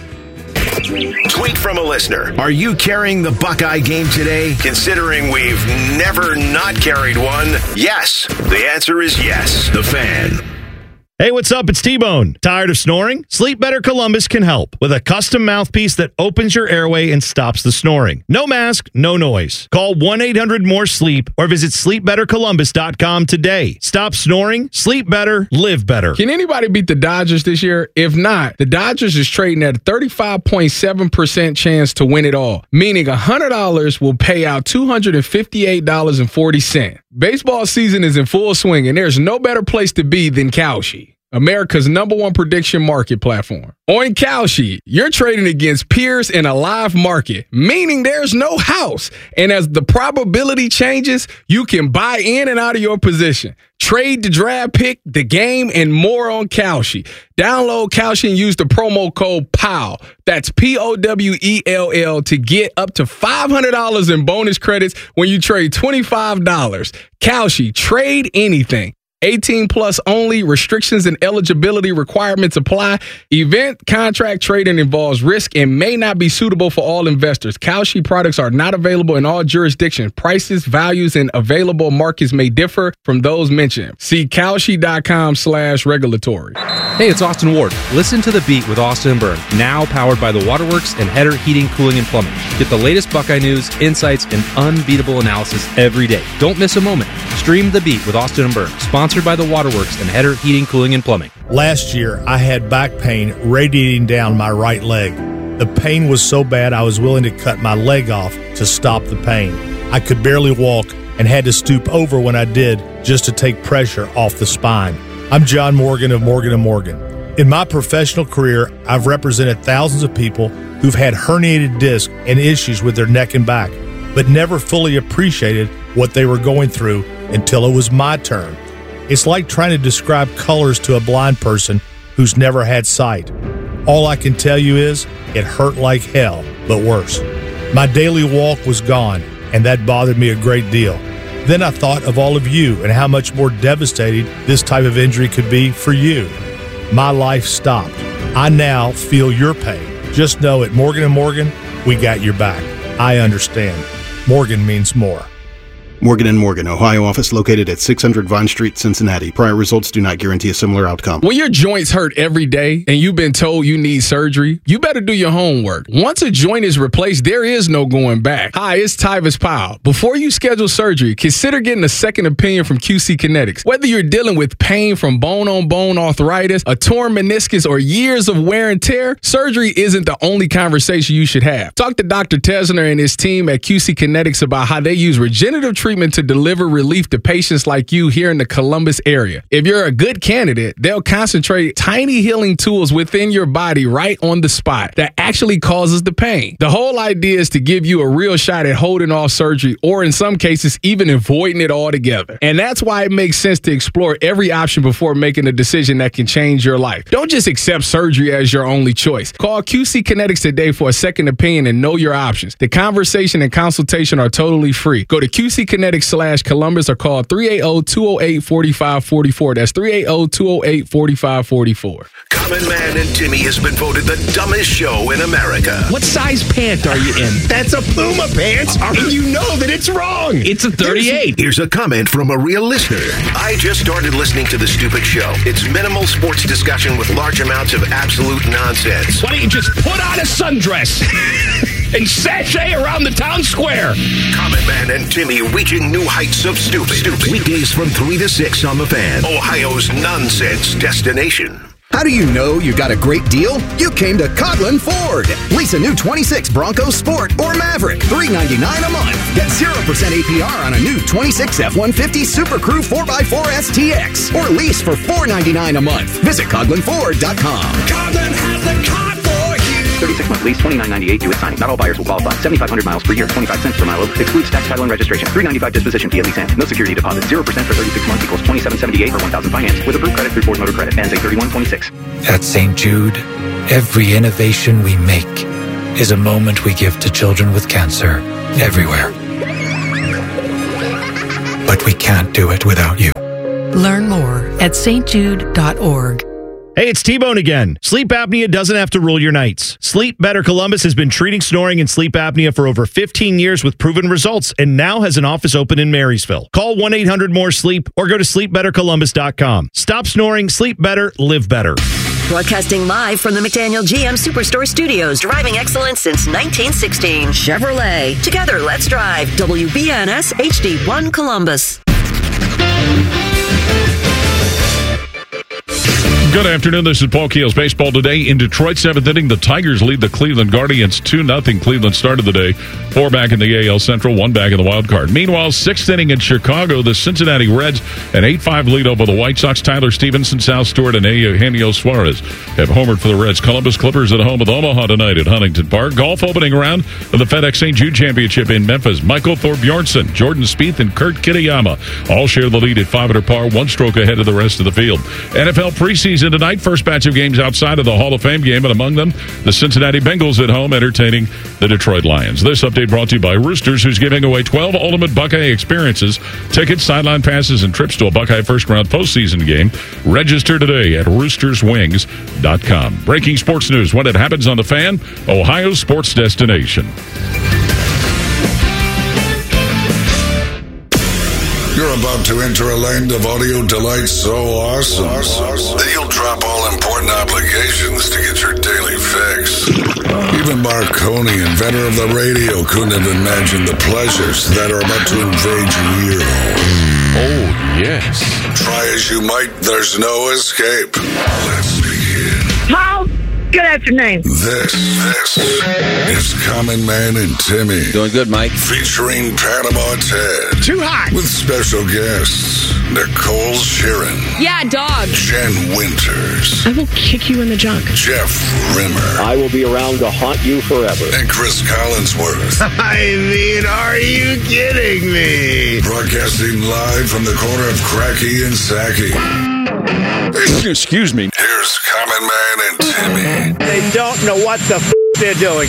Tweet from a listener. Are you carrying the Buckeye game today? Considering we've never not carried one, yes. The answer is yes. The Fan. Hey, what's up? It's T-Bone. Tired of snoring? Sleep Better Columbus can help with a custom mouthpiece that opens your airway and stops the snoring. No mask, no noise. Call one eight hundred more sleep or visit sleep better columbus dot com today. Stop snoring, sleep better, live better. Can anybody beat the Dodgers this year? If not, the Dodgers is trading at a thirty-five point seven percent chance to win it all, meaning one hundred dollars will pay out two hundred fifty-eight dollars and forty cents. Baseball season is in full swing, and there's no better place to be than Kalshi, America's number one prediction market platform. On Kalshi, you're trading against peers in a live market, meaning there's no house. And as the probability changes, you can buy in and out of your position. Trade the draft pick, the game, and more on Kalshi. Download Kalshi and use the promo code P O W. That's P O W E L L to get up to five hundred dollars in bonus credits when you trade twenty-five dollars. Kalshi, trade anything. eighteen plus only. Restrictions and eligibility requirements apply. Event contract trading involves risk and may not be suitable for all investors. Kalshi products are not available in all jurisdictions. Prices, values, and available markets may differ from those mentioned. See Kalshi.com slash regulatory. Hey, it's Austin Ward. Listen to The Beat with Austin and Byrne, now powered by the Waterworks and Header Heating, Cooling, and Plumbing. Get the latest Buckeye news, insights, and unbeatable analysis every day. Don't miss a moment. Stream The Beat with Austin and Byrne, sponsored by the Waterworks and Header Heating, Cooling, and Plumbing. Last year, I had back pain radiating down my right leg. The pain was so bad I was willing to cut my leg off to stop the pain. I could barely walk and had to stoop over when I did just to take pressure off the spine. I'm John Morgan of Morgan and Morgan. In my professional career, I've represented thousands of people who've had herniated discs and issues with their neck and back, but never fully appreciated what they were going through until it was my turn. It's like trying to describe colors to a blind person who's never had sight. All I can tell you is it hurt like hell, but worse. My daily walk was gone, and that bothered me a great deal. Then I thought of all of you and how much more devastating this type of injury could be for you. My life stopped. I now feel your pain. Just know at Morgan and Morgan, we got your back. I understand. Morgan means more. Morgan and Morgan, Ohio office located at six hundred Vine Street, Cincinnati. Prior results do not guarantee a similar outcome. When your joints hurt every day and you've been told you need surgery, you better do your homework. Once a joint is replaced, there is no going back. Hi, it's Tyvis Powell. Before you schedule surgery, consider getting a second opinion from Q C Kinetics. Whether you're dealing with pain from bone-on-bone arthritis, a torn meniscus, or years of wear and tear, surgery isn't the only conversation you should have. Talk to Doctor Tesner and his team at Q C Kinetics about how they use regenerative treatment treatment to deliver relief to patients like you here in the Columbus area. If you're a good candidate, they'll concentrate tiny healing tools within your body right on the spot that actually causes the pain. The whole idea is to give you a real shot at holding off surgery, or in some cases, even avoiding it altogether. And that's why it makes sense to explore every option before making a decision that can change your life. Don't just accept surgery as your only choice. Call Q C Kinetics today for a second opinion and know your options. The conversation and consultation are totally free. Go to Q C Kinetics slash Columbus or call three eight zero, two zero eight, four five four four. That's three eight zero, two zero eight, four five four four. Common Man and Timmy has been voted the dumbest show in America. What size pant are you in? That's a Puma pants, and you know that it's wrong. It's a thirty-eight. Here's a comment from a real listener. I just started listening to the stupid show. It's minimal sports discussion with large amounts of absolute nonsense. Why don't you just put on a sundress and sashay around the town square? Common Man and Timmy reaching new heights of stupid. stupid. Weekdays from three to six on The Fan, Ohio's nonsense destination. How do you know you got a great deal? You came to Coughlin Ford. Lease a new twenty-six Bronco Sport or Maverick, three ninety-nine a month. Get zero percent A P R on a new twenty-six F one fifty Super Crew four by four S T X or lease for four ninety-nine a month. Visit Coughlin Ford dot com. Coughlin has the car for you. thirty-six month lease, twenty-nine ninety-eight due at signing. Not all buyers will qualify. seventy-five hundred miles per year, twenty-five cents per mile over. Excludes tax, title, and registration. three ninety-five disposition fee at lease end. No security deposit. zero percent for thirty-six months equals twenty-seven seventy-eight for one thousand finance. With approved credit through Ford Motor Credit. Ends eight thirty-one twenty-six. At Saint Jude, every innovation we make is a moment we give to children with cancer everywhere. But we can't do it without you. Learn more at s t jude dot org. Hey, it's T-Bone again. Sleep apnea doesn't have to rule your nights. Sleep Better Columbus has been treating snoring and sleep apnea for over fifteen years with proven results and now has an office open in Marysville. Call one eight hundred more sleep or go to sleep better columbus dot com. Stop snoring, sleep better, live better. Broadcasting live from the McDaniel G M Superstore Studios, driving excellence since nineteen sixteen. Chevrolet. Together, let's drive. W B N S H D one Columbus. Good afternoon. This is Paul Keels. Baseball today in Detroit. Seventh inning. The Tigers lead the Cleveland Guardians two nothing. Cleveland started the day. Four back in the A L Central, one back in the wild card. Meanwhile, sixth inning in Chicago, the Cincinnati Reds, an eight five lead over the White Sox. Tyler Stevenson, Sal Stewart, and Eugenio Suarez have homered for the Reds. Columbus Clippers at home with Omaha tonight at Huntington Park. Golf opening round of the FedEx Saint Jude Championship in Memphis. Michael Thorbjornsen, Jordan Spieth, and Kurt Kitayama all share the lead at five under par, one stroke ahead of the rest of the field. N F L preseason tonight. First batch of games outside of the Hall of Fame game, and among them, the Cincinnati Bengals at home entertaining the Detroit Lions. This update brought to you by Roosters, who's giving away twelve Ultimate Buckeye experiences, tickets, sideline passes, and trips to a Buckeye first-round postseason game. Register today at roosters wings dot com. Breaking sports news when it happens on The Fan, Ohio's sports destination. You're about to enter a land of audio delight so awesome that you'll drop all important obligations to get your daily fix. Even Marconi, inventor of the radio, couldn't have imagined the pleasures that are about to invade your ear hole. Oh, yes. Try as you might, there's no escape. Let's begin. Paul, good afternoon. This, this is Common Man and Timmy. Doing good, Mike. Featuring Panama Ted. Too hot. With special guests, Nicole Sheeran. Yeah, dog. Jen Winters. I will kick you in the junk. Jeff Rimmer. I will be around to haunt you forever. And Chris Collinsworth. I mean, are you kidding me? Broadcasting live from the corner of Cracky and Sacky. Excuse me. Here's Common Man and Timmy. They don't know what the f*** they're doing.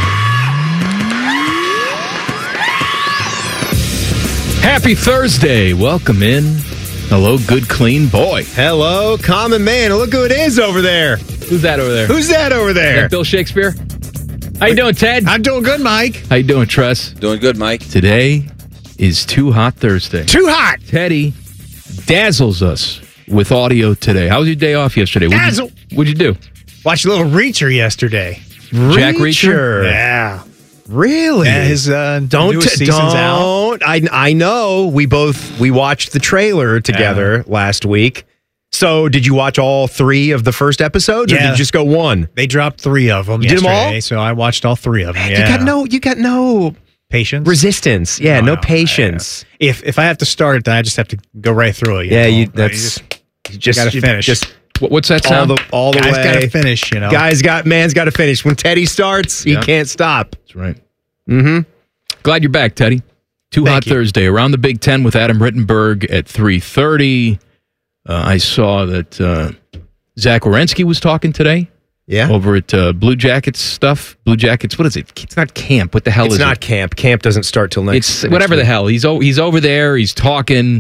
Happy Thursday. Welcome in. Hello, good, clean boy. Hello, Common Man. Look who it is over there. Who's that over there? Who's that over there? Is that Bill Shakespeare? How you doing, Ted? I'm doing good, Mike. How you doing, Tress? Doing good, Mike. Today is Too Hot Thursday. Too hot. Teddy dazzles us with audio today. How was your day off yesterday? What'd Dazzle. You, what'd you do? Watched a little Reacher yesterday. Jack Reacher? Yeah. Really? Yeah, his uh, don't newest t- season's don't. out. I I know. We both we watched the trailer together Yeah. last week. So, did you watch all three of the first episodes, or Yeah. did you just go one? They dropped three of them You did them yesterday, all? so I watched all three of them. Man, yeah. You got no. You got no patience. Resistance. Yeah, no, no patience. I, uh, if if I have to start it, then I just have to go right through it. You yeah, know? you that's right? you just, you just got to finish. Just what's that sound? All the, all the Guys way. got to finish. You know, guys got man's got to finish. When Teddy starts, yeah. he can't stop. That's right. Mm-hmm. Glad you're back, Teddy. Too Thank Hot you. Thursday around the Big Ten with Adam Rittenberg at three thirty. Uh, I saw that uh, Zach Wierenski was talking today. Yeah, over at uh, Blue Jackets stuff. Blue Jackets. What is it? It's not camp. What the hell it's is it? It's not camp. Camp doesn't start till next. It's next whatever week. the hell. He's o- he's over there. He's talking,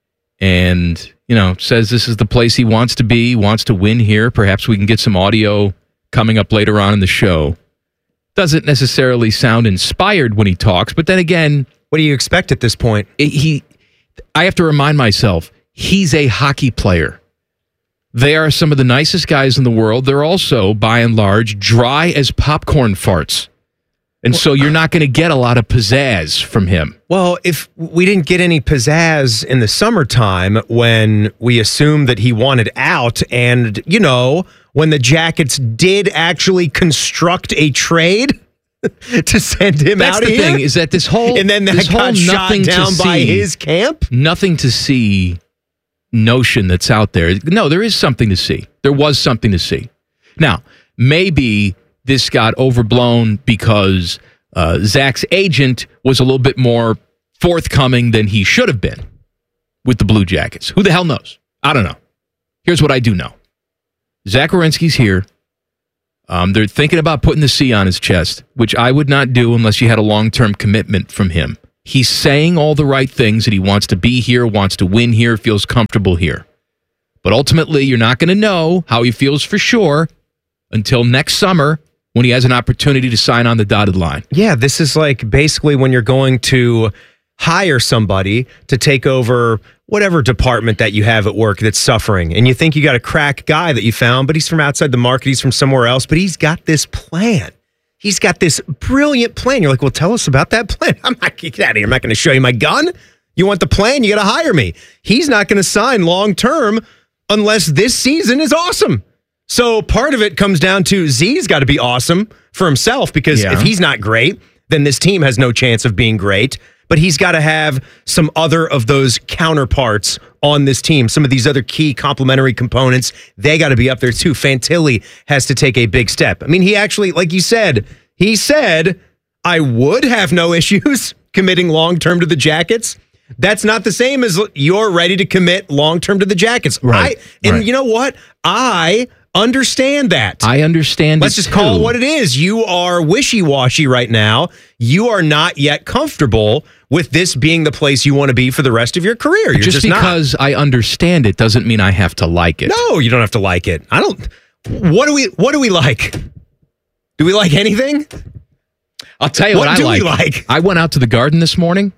and you know says this is the place he wants to be. Wants to win here. Perhaps we can get some audio coming up later on in the show. Doesn't necessarily sound inspired when he talks, but then again, what do you expect at this point? He, I have to remind myself, he's a hockey player. They are some of the nicest guys in the world. They're also, by and large, dry as popcorn farts. And so you're not going to get a lot of pizzazz from him. Well, if we didn't get any pizzazz in the summertime when we assumed that he wanted out, and, you know, when the Jackets did actually construct a trade to send him That's out of the here. thing, is that this whole and then that this got whole shot nothing down to by see, his camp. Nothing to see notion that's out there. No, there is something to see. There was something to see. Now, maybe this got overblown because uh, Zach's agent was a little bit more forthcoming than he should have been with the Blue Jackets. Who the hell knows? I don't know. Here's what I do know. Zach Wierenski's here. Um, they're thinking about putting the C on his chest, which I would not do unless you had a long-term commitment from him. He's saying all the right things, that he wants to be here, wants to win here, feels comfortable here. But ultimately, you're not going to know how he feels for sure until next summer when he has an opportunity to sign on the dotted line. Yeah, this is like basically when you're going to hire somebody to take over whatever department that you have at work that's suffering, and you think you got a crack guy that you found, but he's from outside the market, he's from somewhere else, but he's got this plan. He's got this brilliant plan. You're like, well, tell us about that plan. I'm not, get out of here. I'm not going to show you my gun. You want the plan? You got to hire me. He's not going to sign long term unless this season is awesome. So part of it comes down to Z's got to be awesome for himself, because Yeah. if he's not great, then this team has no chance of being great. But he's got to have some other of those counterparts on this team. Some of these other key complementary components, they got to be up there too. Fantilli has to take a big step. I mean, he actually, like you said, he said, I would have no issues committing long-term to the Jackets. That's not the same as you're ready to commit long-term to the Jackets. Right, I, and right. you know what? I understand that. I understand Let's it just call too. it what it is. You are wishy-washy right now. You are not yet comfortable with this being the place you want to be for the rest of your career. You're just just, not. because I understand it doesn't mean I have to like it. No, you don't have to like it. I don't. What do we? What do we like? Do we like anything? I'll tell you what, What I do like. we like? I went out to the garden this morning.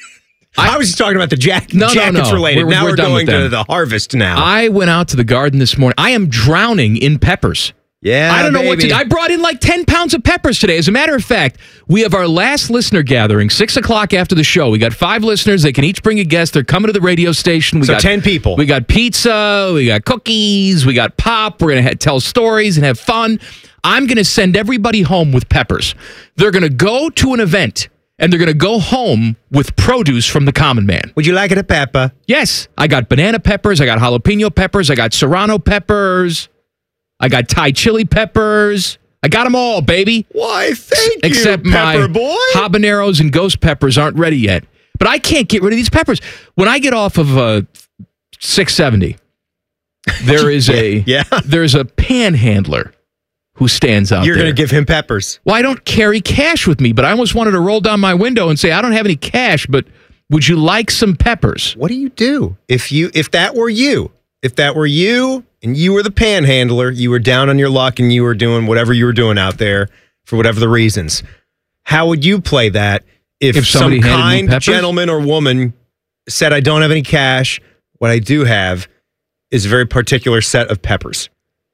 I, was just talking about the jack, No, no, Jackets no. related. We're- now we're we're, done with going to them. the harvest now. I went out to the garden this morning. I am drowning in peppers. Yeah, I don't know what to baby. do. I brought in like ten pounds of peppers today. As a matter of fact, we have our last listener gathering, six o'clock after the show. We got five listeners. They can each bring a guest. They're coming to the radio station. We So got ten people. We got pizza. We got cookies. We got pop. We're going to ha- tell stories and have fun. I'm going to send everybody home with peppers. They're going to go to an event, and they're going to go home with produce from the common man. Would you like it a pepper? Yes. I got banana peppers. I got jalapeno peppers. I got serrano peppers. I got Thai chili peppers. I got them all, baby. Why, thank Except you, my pepper boy. habaneros and ghost peppers aren't ready yet. But I can't get rid of these peppers. When I get off of uh, six seventy, there is a Yeah. there's a panhandler who stands out You're there. going to give him peppers. Well, I don't carry cash with me, but I almost wanted to roll down my window and say, I don't have any cash, but would you like some peppers? What do you do if you if that were you? If that were you and you were the panhandler, you were down on your luck and you were doing whatever you were doing out there for whatever the reasons. How would you play that if, If some somebody handed me kind peppers? gentleman or woman said, I don't have any cash. What I do have is a very particular set of peppers.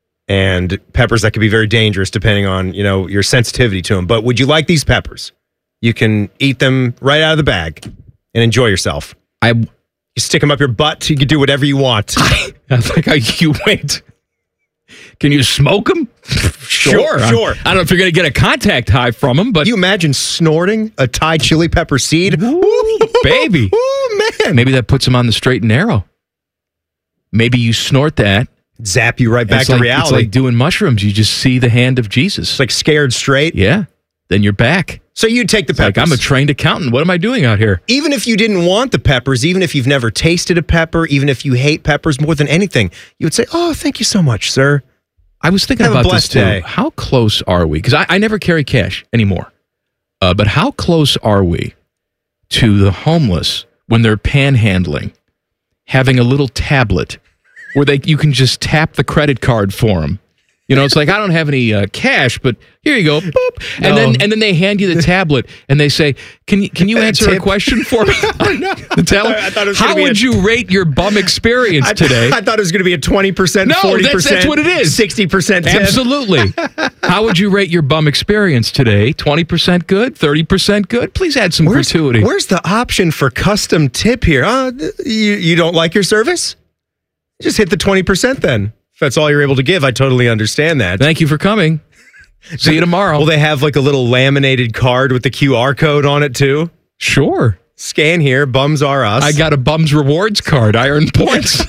And peppers that could be very dangerous depending on, you know, your sensitivity to them. But would you like these peppers? You can eat them right out of the bag and enjoy yourself. I You stick them up your butt. You can do whatever you want. I think I, you wait. Can you smoke them? Sure, I'm- sure. I don't know if you're going to get a contact high from him, but you imagine snorting a Thai chili pepper seed, Ooh, baby. Ooh, man! Maybe that puts him on the straight and narrow. Maybe you snort that, zap you right back it's to like, reality. It's like doing mushrooms. You just see the hand of Jesus. It's like Scared Straight. Yeah. Then you're back. So you take the It's like, peppers. I'm a trained accountant. What am I doing out here? Even if you didn't want the peppers, even if you've never tasted a pepper, even if you hate peppers more than anything, you would say, "Oh, thank you so much, sir." I was thinking Have a about this blessed too. day. How close are we? Because I, I never carry cash anymore. Uh, but how close are we to the homeless when they're panhandling, having a little tablet where they you can just tap the credit card for them? You know, it's like, I don't have any uh, cash, but here you go. Boop. And No. then and then they hand you the tablet and they say, can you, can you answer a Tip. question for me? The tablet? I thought it was How gonna be would a- you rate your bum experience I, today? I thought it was going to be a twenty percent, No, forty that's, percent, that's what it is. sixty percent tip. Absolutely. How would you rate your bum experience today? twenty percent good? thirty percent good? Please add some Where's, gratuity. where's the option for custom tip here? Uh, th- you, you don't like your service? Just hit the twenty percent then. If that's all you're able to give, I totally understand that. Thank you for coming. See you tomorrow. Will they have like a little laminated card with the Q R code on it too? Sure. Scan here, bums are us. I got a bum's rewards card. I earn points.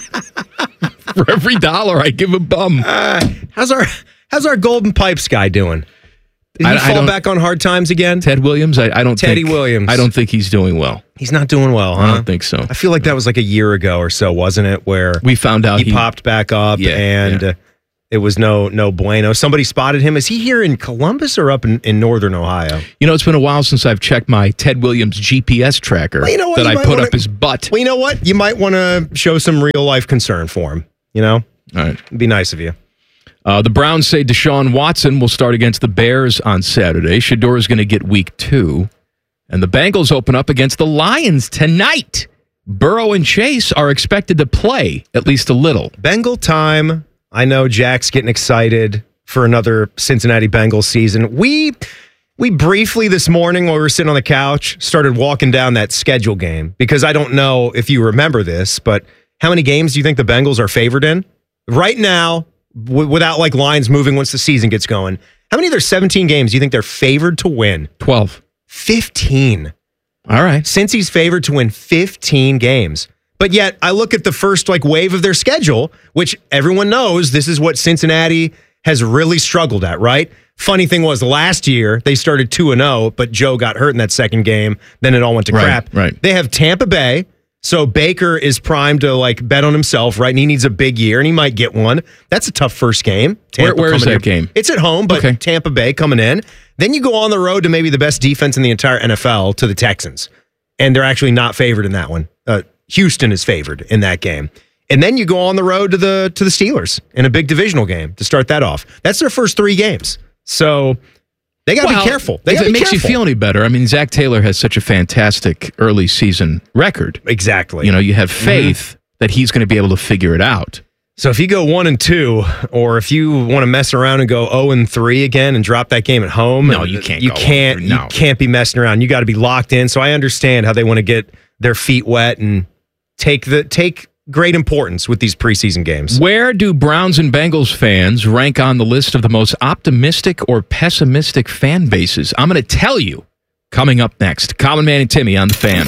For every dollar I give a bum. Uh, how's our how's our Golden Pipes guy doing? Did he I- I fall don't- back on hard times again? Ted Williams, I, I don't Teddy think, Williams. I don't think he's doing well. He's not doing well, huh? I don't think so. I feel like that was like a year ago or so, wasn't it? Where We found out he, he, popped back up Yeah, and yeah. Uh, it was no no bueno. Somebody spotted him. Is he here in Columbus or up in, in northern Ohio? You know, it's been a while since I've checked my Ted Williams G P S tracker Well, you know what? that You I might put wanna- up his butt. Well, you know what? You might want to show some real life concern for him. You know? All right. It'd be nice of you. Uh, the Browns say Deshaun Watson will start against the Bears on Saturday. Shador is going to get week two. And the Bengals open up against the Lions tonight. Burrow and Chase are expected to play at least a little. Bengal time. I know Jack's getting excited for another Cincinnati Bengals season. We we briefly this morning while we were sitting on the couch started walking down that schedule game because I don't know if you remember this, but how many games do you think the Bengals are favored in? Right now, w- without like lines moving once the season gets going, how many of their seventeen games do you think they're favored to win? twelve. fifteen. All right. Cincy's favored to win fifteen games. But yet, I look at the first like wave of their schedule, which everyone knows this is what Cincinnati has really struggled at, right? Funny thing was last year they started two and oh, but Joe got hurt in that second game. Then it all went to Right, crap. right. They have Tampa Bay. So Baker is primed to like bet on himself, right? And he needs a big year, and he might get one. That's a tough first game. Where- where is coming that in. game? It's at home, but Okay. Tampa Bay coming in. Then you go on the road to maybe the best defense in the entire N F L to the Texans, and they're actually not favored in that one. Uh, Houston is favored in that game, and then you go on the road to the to the Steelers in a big divisional game to start that off. That's their first three games, so they got to Well, be careful. They if got it to be makes careful. you feel any better, I mean, Zach Taylor has such a fantastic early season record. Exactly. You know, you have faith that he's going to be able to figure it out. So if you go one and two, or if you want to mess around and go zero and three again and drop that game at home, No, you can't You go can't. oh and three, no. You can't be messing around. You got to be locked in. So I understand how they want to get their feet wet and take the take great importance with these preseason games. Where do Browns and Bengals fans rank on the list of the most optimistic or pessimistic fan bases? I'm going to tell you coming up next. Common Man and Timmy on the Fan.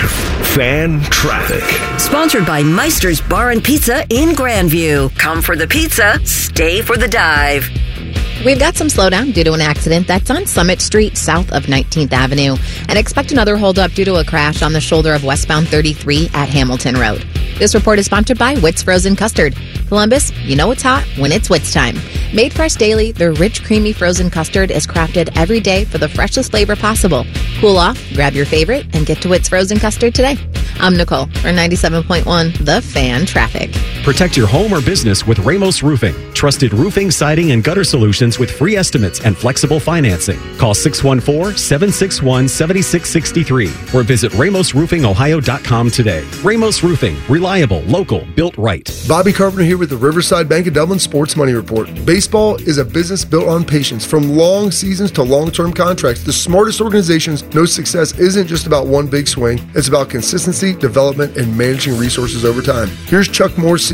Fan traffic. Sponsored by Meister's Bar and Pizza in Grandview. Come for the pizza, stay for the dive. We've got some slowdown due to an accident that's on Summit Street south of nineteenth Avenue. And expect another holdup due to a crash on the shoulder of westbound thirty-three at Hamilton Road. This report is sponsored by Witt's Frozen Custard. Columbus, you know it's hot when it's Witt's time. Made fresh daily, their rich, creamy frozen custard is crafted every day for the freshest flavor possible. Cool off, grab your favorite, and get to Witt's Frozen Custard today. I'm Nicole, for ninety-seven point one The Fan Traffic. Protect your home or business with Ramos Roofing. Trusted roofing, siding, and gutter solutions with free estimates and flexible financing. Call six one four, seven six one, seven six six three or visit ramos roofing ohio dot com today. Ramos Roofing. Reliable, local, built right. Bobby Carpenter here with the Riverside Bank of Dublin Sports Money Report. Baseball is a business built on patience. From long seasons to long-term contracts, the smartest organizations know success isn't just about one big swing. It's about consistency, development, and managing resources over time. Here's Chuck Moore, C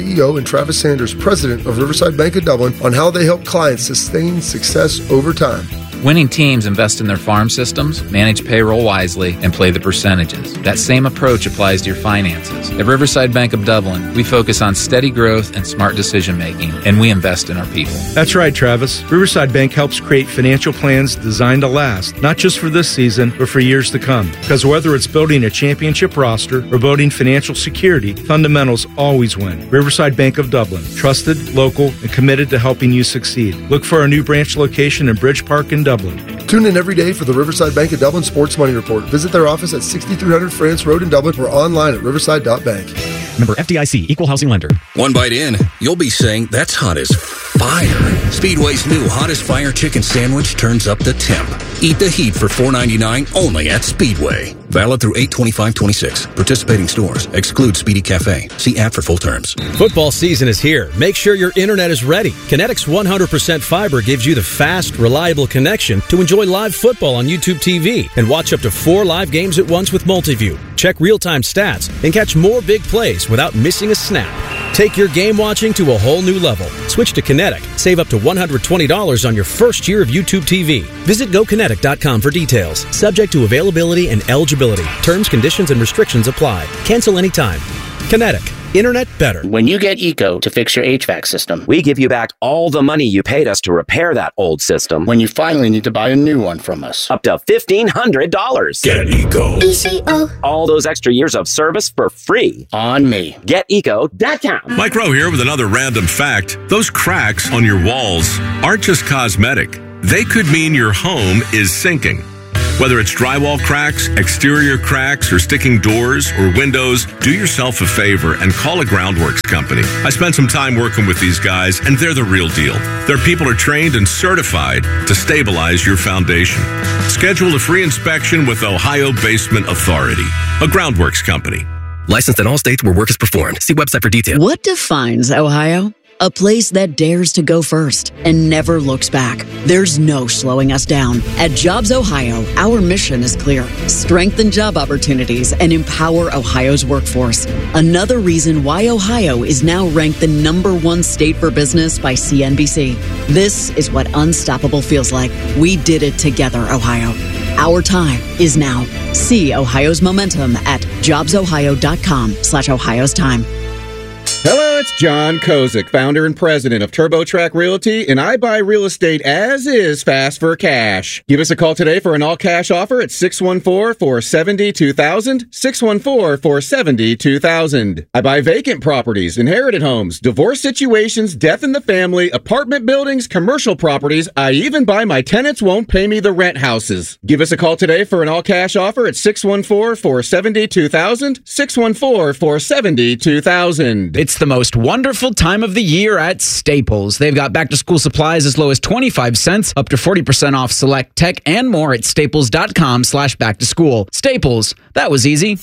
C E O, and Travis Sanders, President of Riverside Bank of Dublin, on how they help clients sustain success over time. Winning teams invest in their farm systems, manage payroll wisely, and play the percentages. That same approach applies to your finances. At Riverside Bank of Dublin, we focus on steady growth and smart decision making, and we invest in our people. That's right, Travis. Riverside Bank helps create financial plans designed to last, not just for this season, but for years to come. Because whether it's building a championship roster or building financial security, fundamentals always win. Riverside Bank of Dublin, trusted, local, and committed to helping you succeed. Look for our new branch location in Bridge Park in Dublin. Tune in every day for the Riverside Bank of Dublin Sports Money Report. Visit their office at sixty-three hundred France Road in Dublin or online at riverside dot bank. Member F D I C, Equal Housing Lender. One bite in, you'll be saying, that's hot as fire. Speedway's new Hottest Fire Chicken Sandwich turns up the temp. Eat the heat for four ninety-nine only at Speedway. Valid through eight twenty-five twenty-six. Participating stores. Exclude Speedy Cafe. See app for full terms. Football season is here. Make sure your internet is ready. Kinetic's one hundred percent fiber gives you the fast, reliable connection to enjoy live football on YouTube T V and watch up to four live games at once with Multiview. Check real-time stats and catch more big plays without missing a snap. Take your game watching to a whole new level. Switch to Kinetic. Save up to one hundred twenty dollars on your first year of YouTube T V. Visit go kinetic dot com for details. Subject to availability and eligibility. Terms, conditions, and restrictions apply. Cancel anytime. Kinetic. Internet better. When you get Eco to fix your H V A C system, we give you back all the money you paid us to repair that old system. When you finally need to buy a new one from us, up to fifteen hundred dollars. Get Eco. E C O. All those extra years of service for free. On me. Get eco dot com. Mike Rowe here with another random fact. Those cracks on your walls aren't just cosmetic. They could mean your home is sinking. Whether it's drywall cracks, exterior cracks, or sticking doors or windows, do yourself a favor and call a Groundworks company. I spent some time working with these guys, and they're the real deal. Their people are trained and certified to stabilize your foundation. Schedule a free inspection with Ohio Basement Authority, a Groundworks company. Licensed in all states where work is performed. See website for details. What defines Ohio? A place that dares to go first and never looks back. There's no slowing us down. At Jobs Ohio, our mission is clear. Strengthen job opportunities and empower Ohio's workforce. Another reason why Ohio is now ranked the number one state for business by C N B C. This is what unstoppable feels like. We did it together, Ohio. Our time is now. See Ohio's momentum at jobs ohio dot com slash Ohio's time. Hello, it's John Kozik, founder and president of TurboTrack Realty, and I buy real estate as is, fast for cash. Give us a call today for an all-cash offer at six one four, four seven zero, two thousand, six one four, four seven zero, two thousand. I buy vacant properties, inherited homes, divorce situations, death in the family, apartment buildings, commercial properties. I even buy my tenants won't pay me the rent houses. Give us a call today for an all-cash offer at six one four, four seven zero, two thousand, six one four, four seven zero, two thousand. It's the most wonderful time of the year at Staples. They've got back-to-school supplies as low as twenty-five cents, up to forty percent off select tech, and more at staples.com slash back-to-school. Staples, that was easy.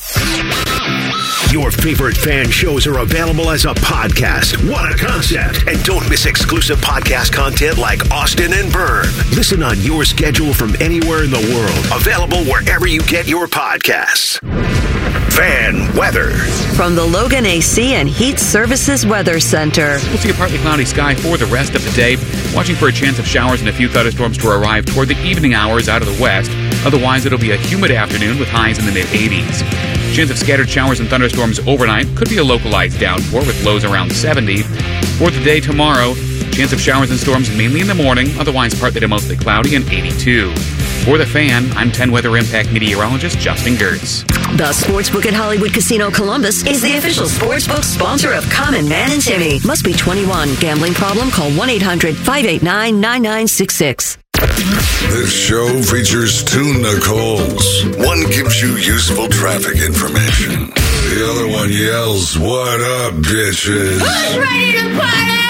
Your favorite fan shows are available as a podcast. What a concept. And don't miss exclusive podcast content like Austin and Byrne. Listen on your schedule from anywhere in the world. Available wherever you get your podcasts. Fan weather. From the Logan A C and Heat Services Weather Center. We'll see a partly cloudy sky for the rest of the day. Watching for a chance of showers and a few thunderstorms to arrive toward the evening hours out of the west. Otherwise, it'll be a humid afternoon with highs in the mid-eighties. Chance of scattered showers and thunderstorms overnight. Could be a localized downpour with lows around seventy. For the day tomorrow, chance of showers and storms mainly in the morning. Otherwise, partly to mostly cloudy and eighty-two. For The Fan, I'm ten Weather Impact meteorologist Justin Gertz. The Sportsbook at Hollywood Casino Columbus is the official sportsbook sponsor of Common Man and Timmy. Must be twenty-one. Gambling problem? Call one eight hundred, five eight nine, nine nine six six. This show features two Nicoles. One gives you useful traffic information. The other one yells, "What up, bitches?" Who's ready to party?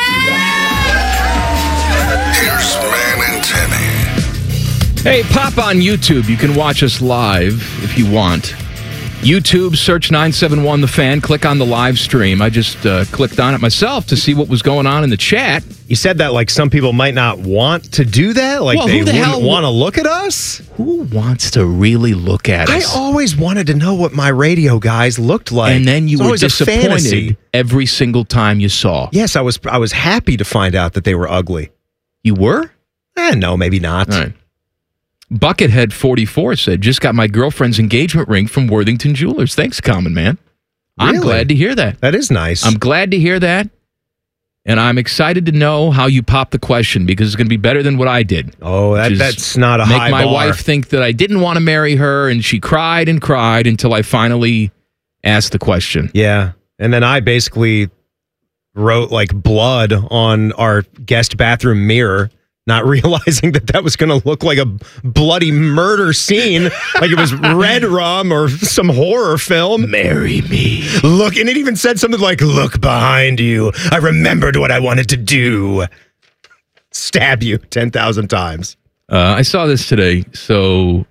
Here's Man and Timmy. Hey, pop on YouTube. You can watch us live if you want. YouTube, search nine seven one The Fan. Click on the live stream. I just uh, clicked on it myself to see what was going on in the chat. You said that like some people might not want to do that? Like well, they who the wouldn't hell want to look at us? Who wants to really look at I us? always wanted to know what my radio guys looked like. And then you It's were always a disappointed fantasy. every single time you saw. Yes, I was I was happy to find out that they were ugly. You were? Eh, no, maybe not. All right. Buckethead forty-four said, just got my girlfriend's engagement ring from Worthington Jewelers. Thanks, Common Man. I'm Really? glad to hear that. That is nice. I'm glad to hear that. And I'm excited to know how you pop the question because it's going to be better than what I did. Oh, that, Which is that's not a make high my bar. wife think that I didn't want to marry her, and she cried and cried until I finally asked the question. Yeah. And then I basically wrote like blood on our guest bathroom mirror, not realizing that that was going to look like a bloody murder scene, like it was Red Rum or some horror film. Marry me. Look, and it even said something like, look behind you. I remembered what I wanted to do. Stab you ten thousand times. Uh, I saw this today. So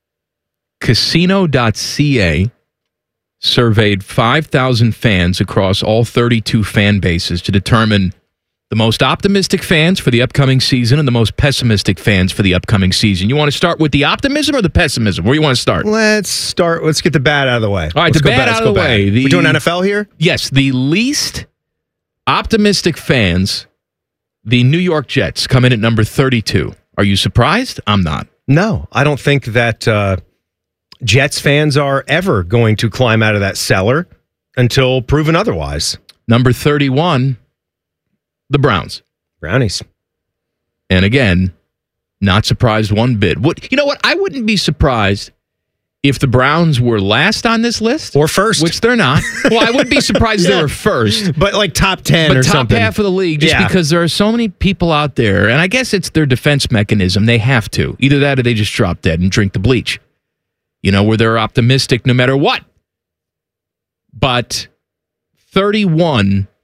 casino dot c a surveyed five thousand fans across all thirty-two fan bases to determine the most optimistic fans for the upcoming season and the most pessimistic fans for the upcoming season. You want to start with the optimism or the pessimism? Where do you want to start? Let's start. Let's get the bad out of the way. All right, Let's the go bad bad, out let's of go the bad. way. The, we doing N F L here? Yes, the least optimistic fans, the New York Jets, come in at number thirty-two. Are you surprised? I'm not. No, I don't think that uh, Jets fans are ever going to climb out of that cellar until proven otherwise. Number thirty-one, the Browns. Brownies. And again, not surprised one bit. What you know what? I wouldn't be surprised if the Browns were last on this list. Or first. Which they're not. Well, I wouldn't be surprised if they were first. But like top ten but or top something. half of the league, just Yeah. because there are so many people out there, and I guess it's their defense mechanism. They have to. Either that or they just drop dead and drink the bleach. You know, where they're optimistic no matter what. But thirty-one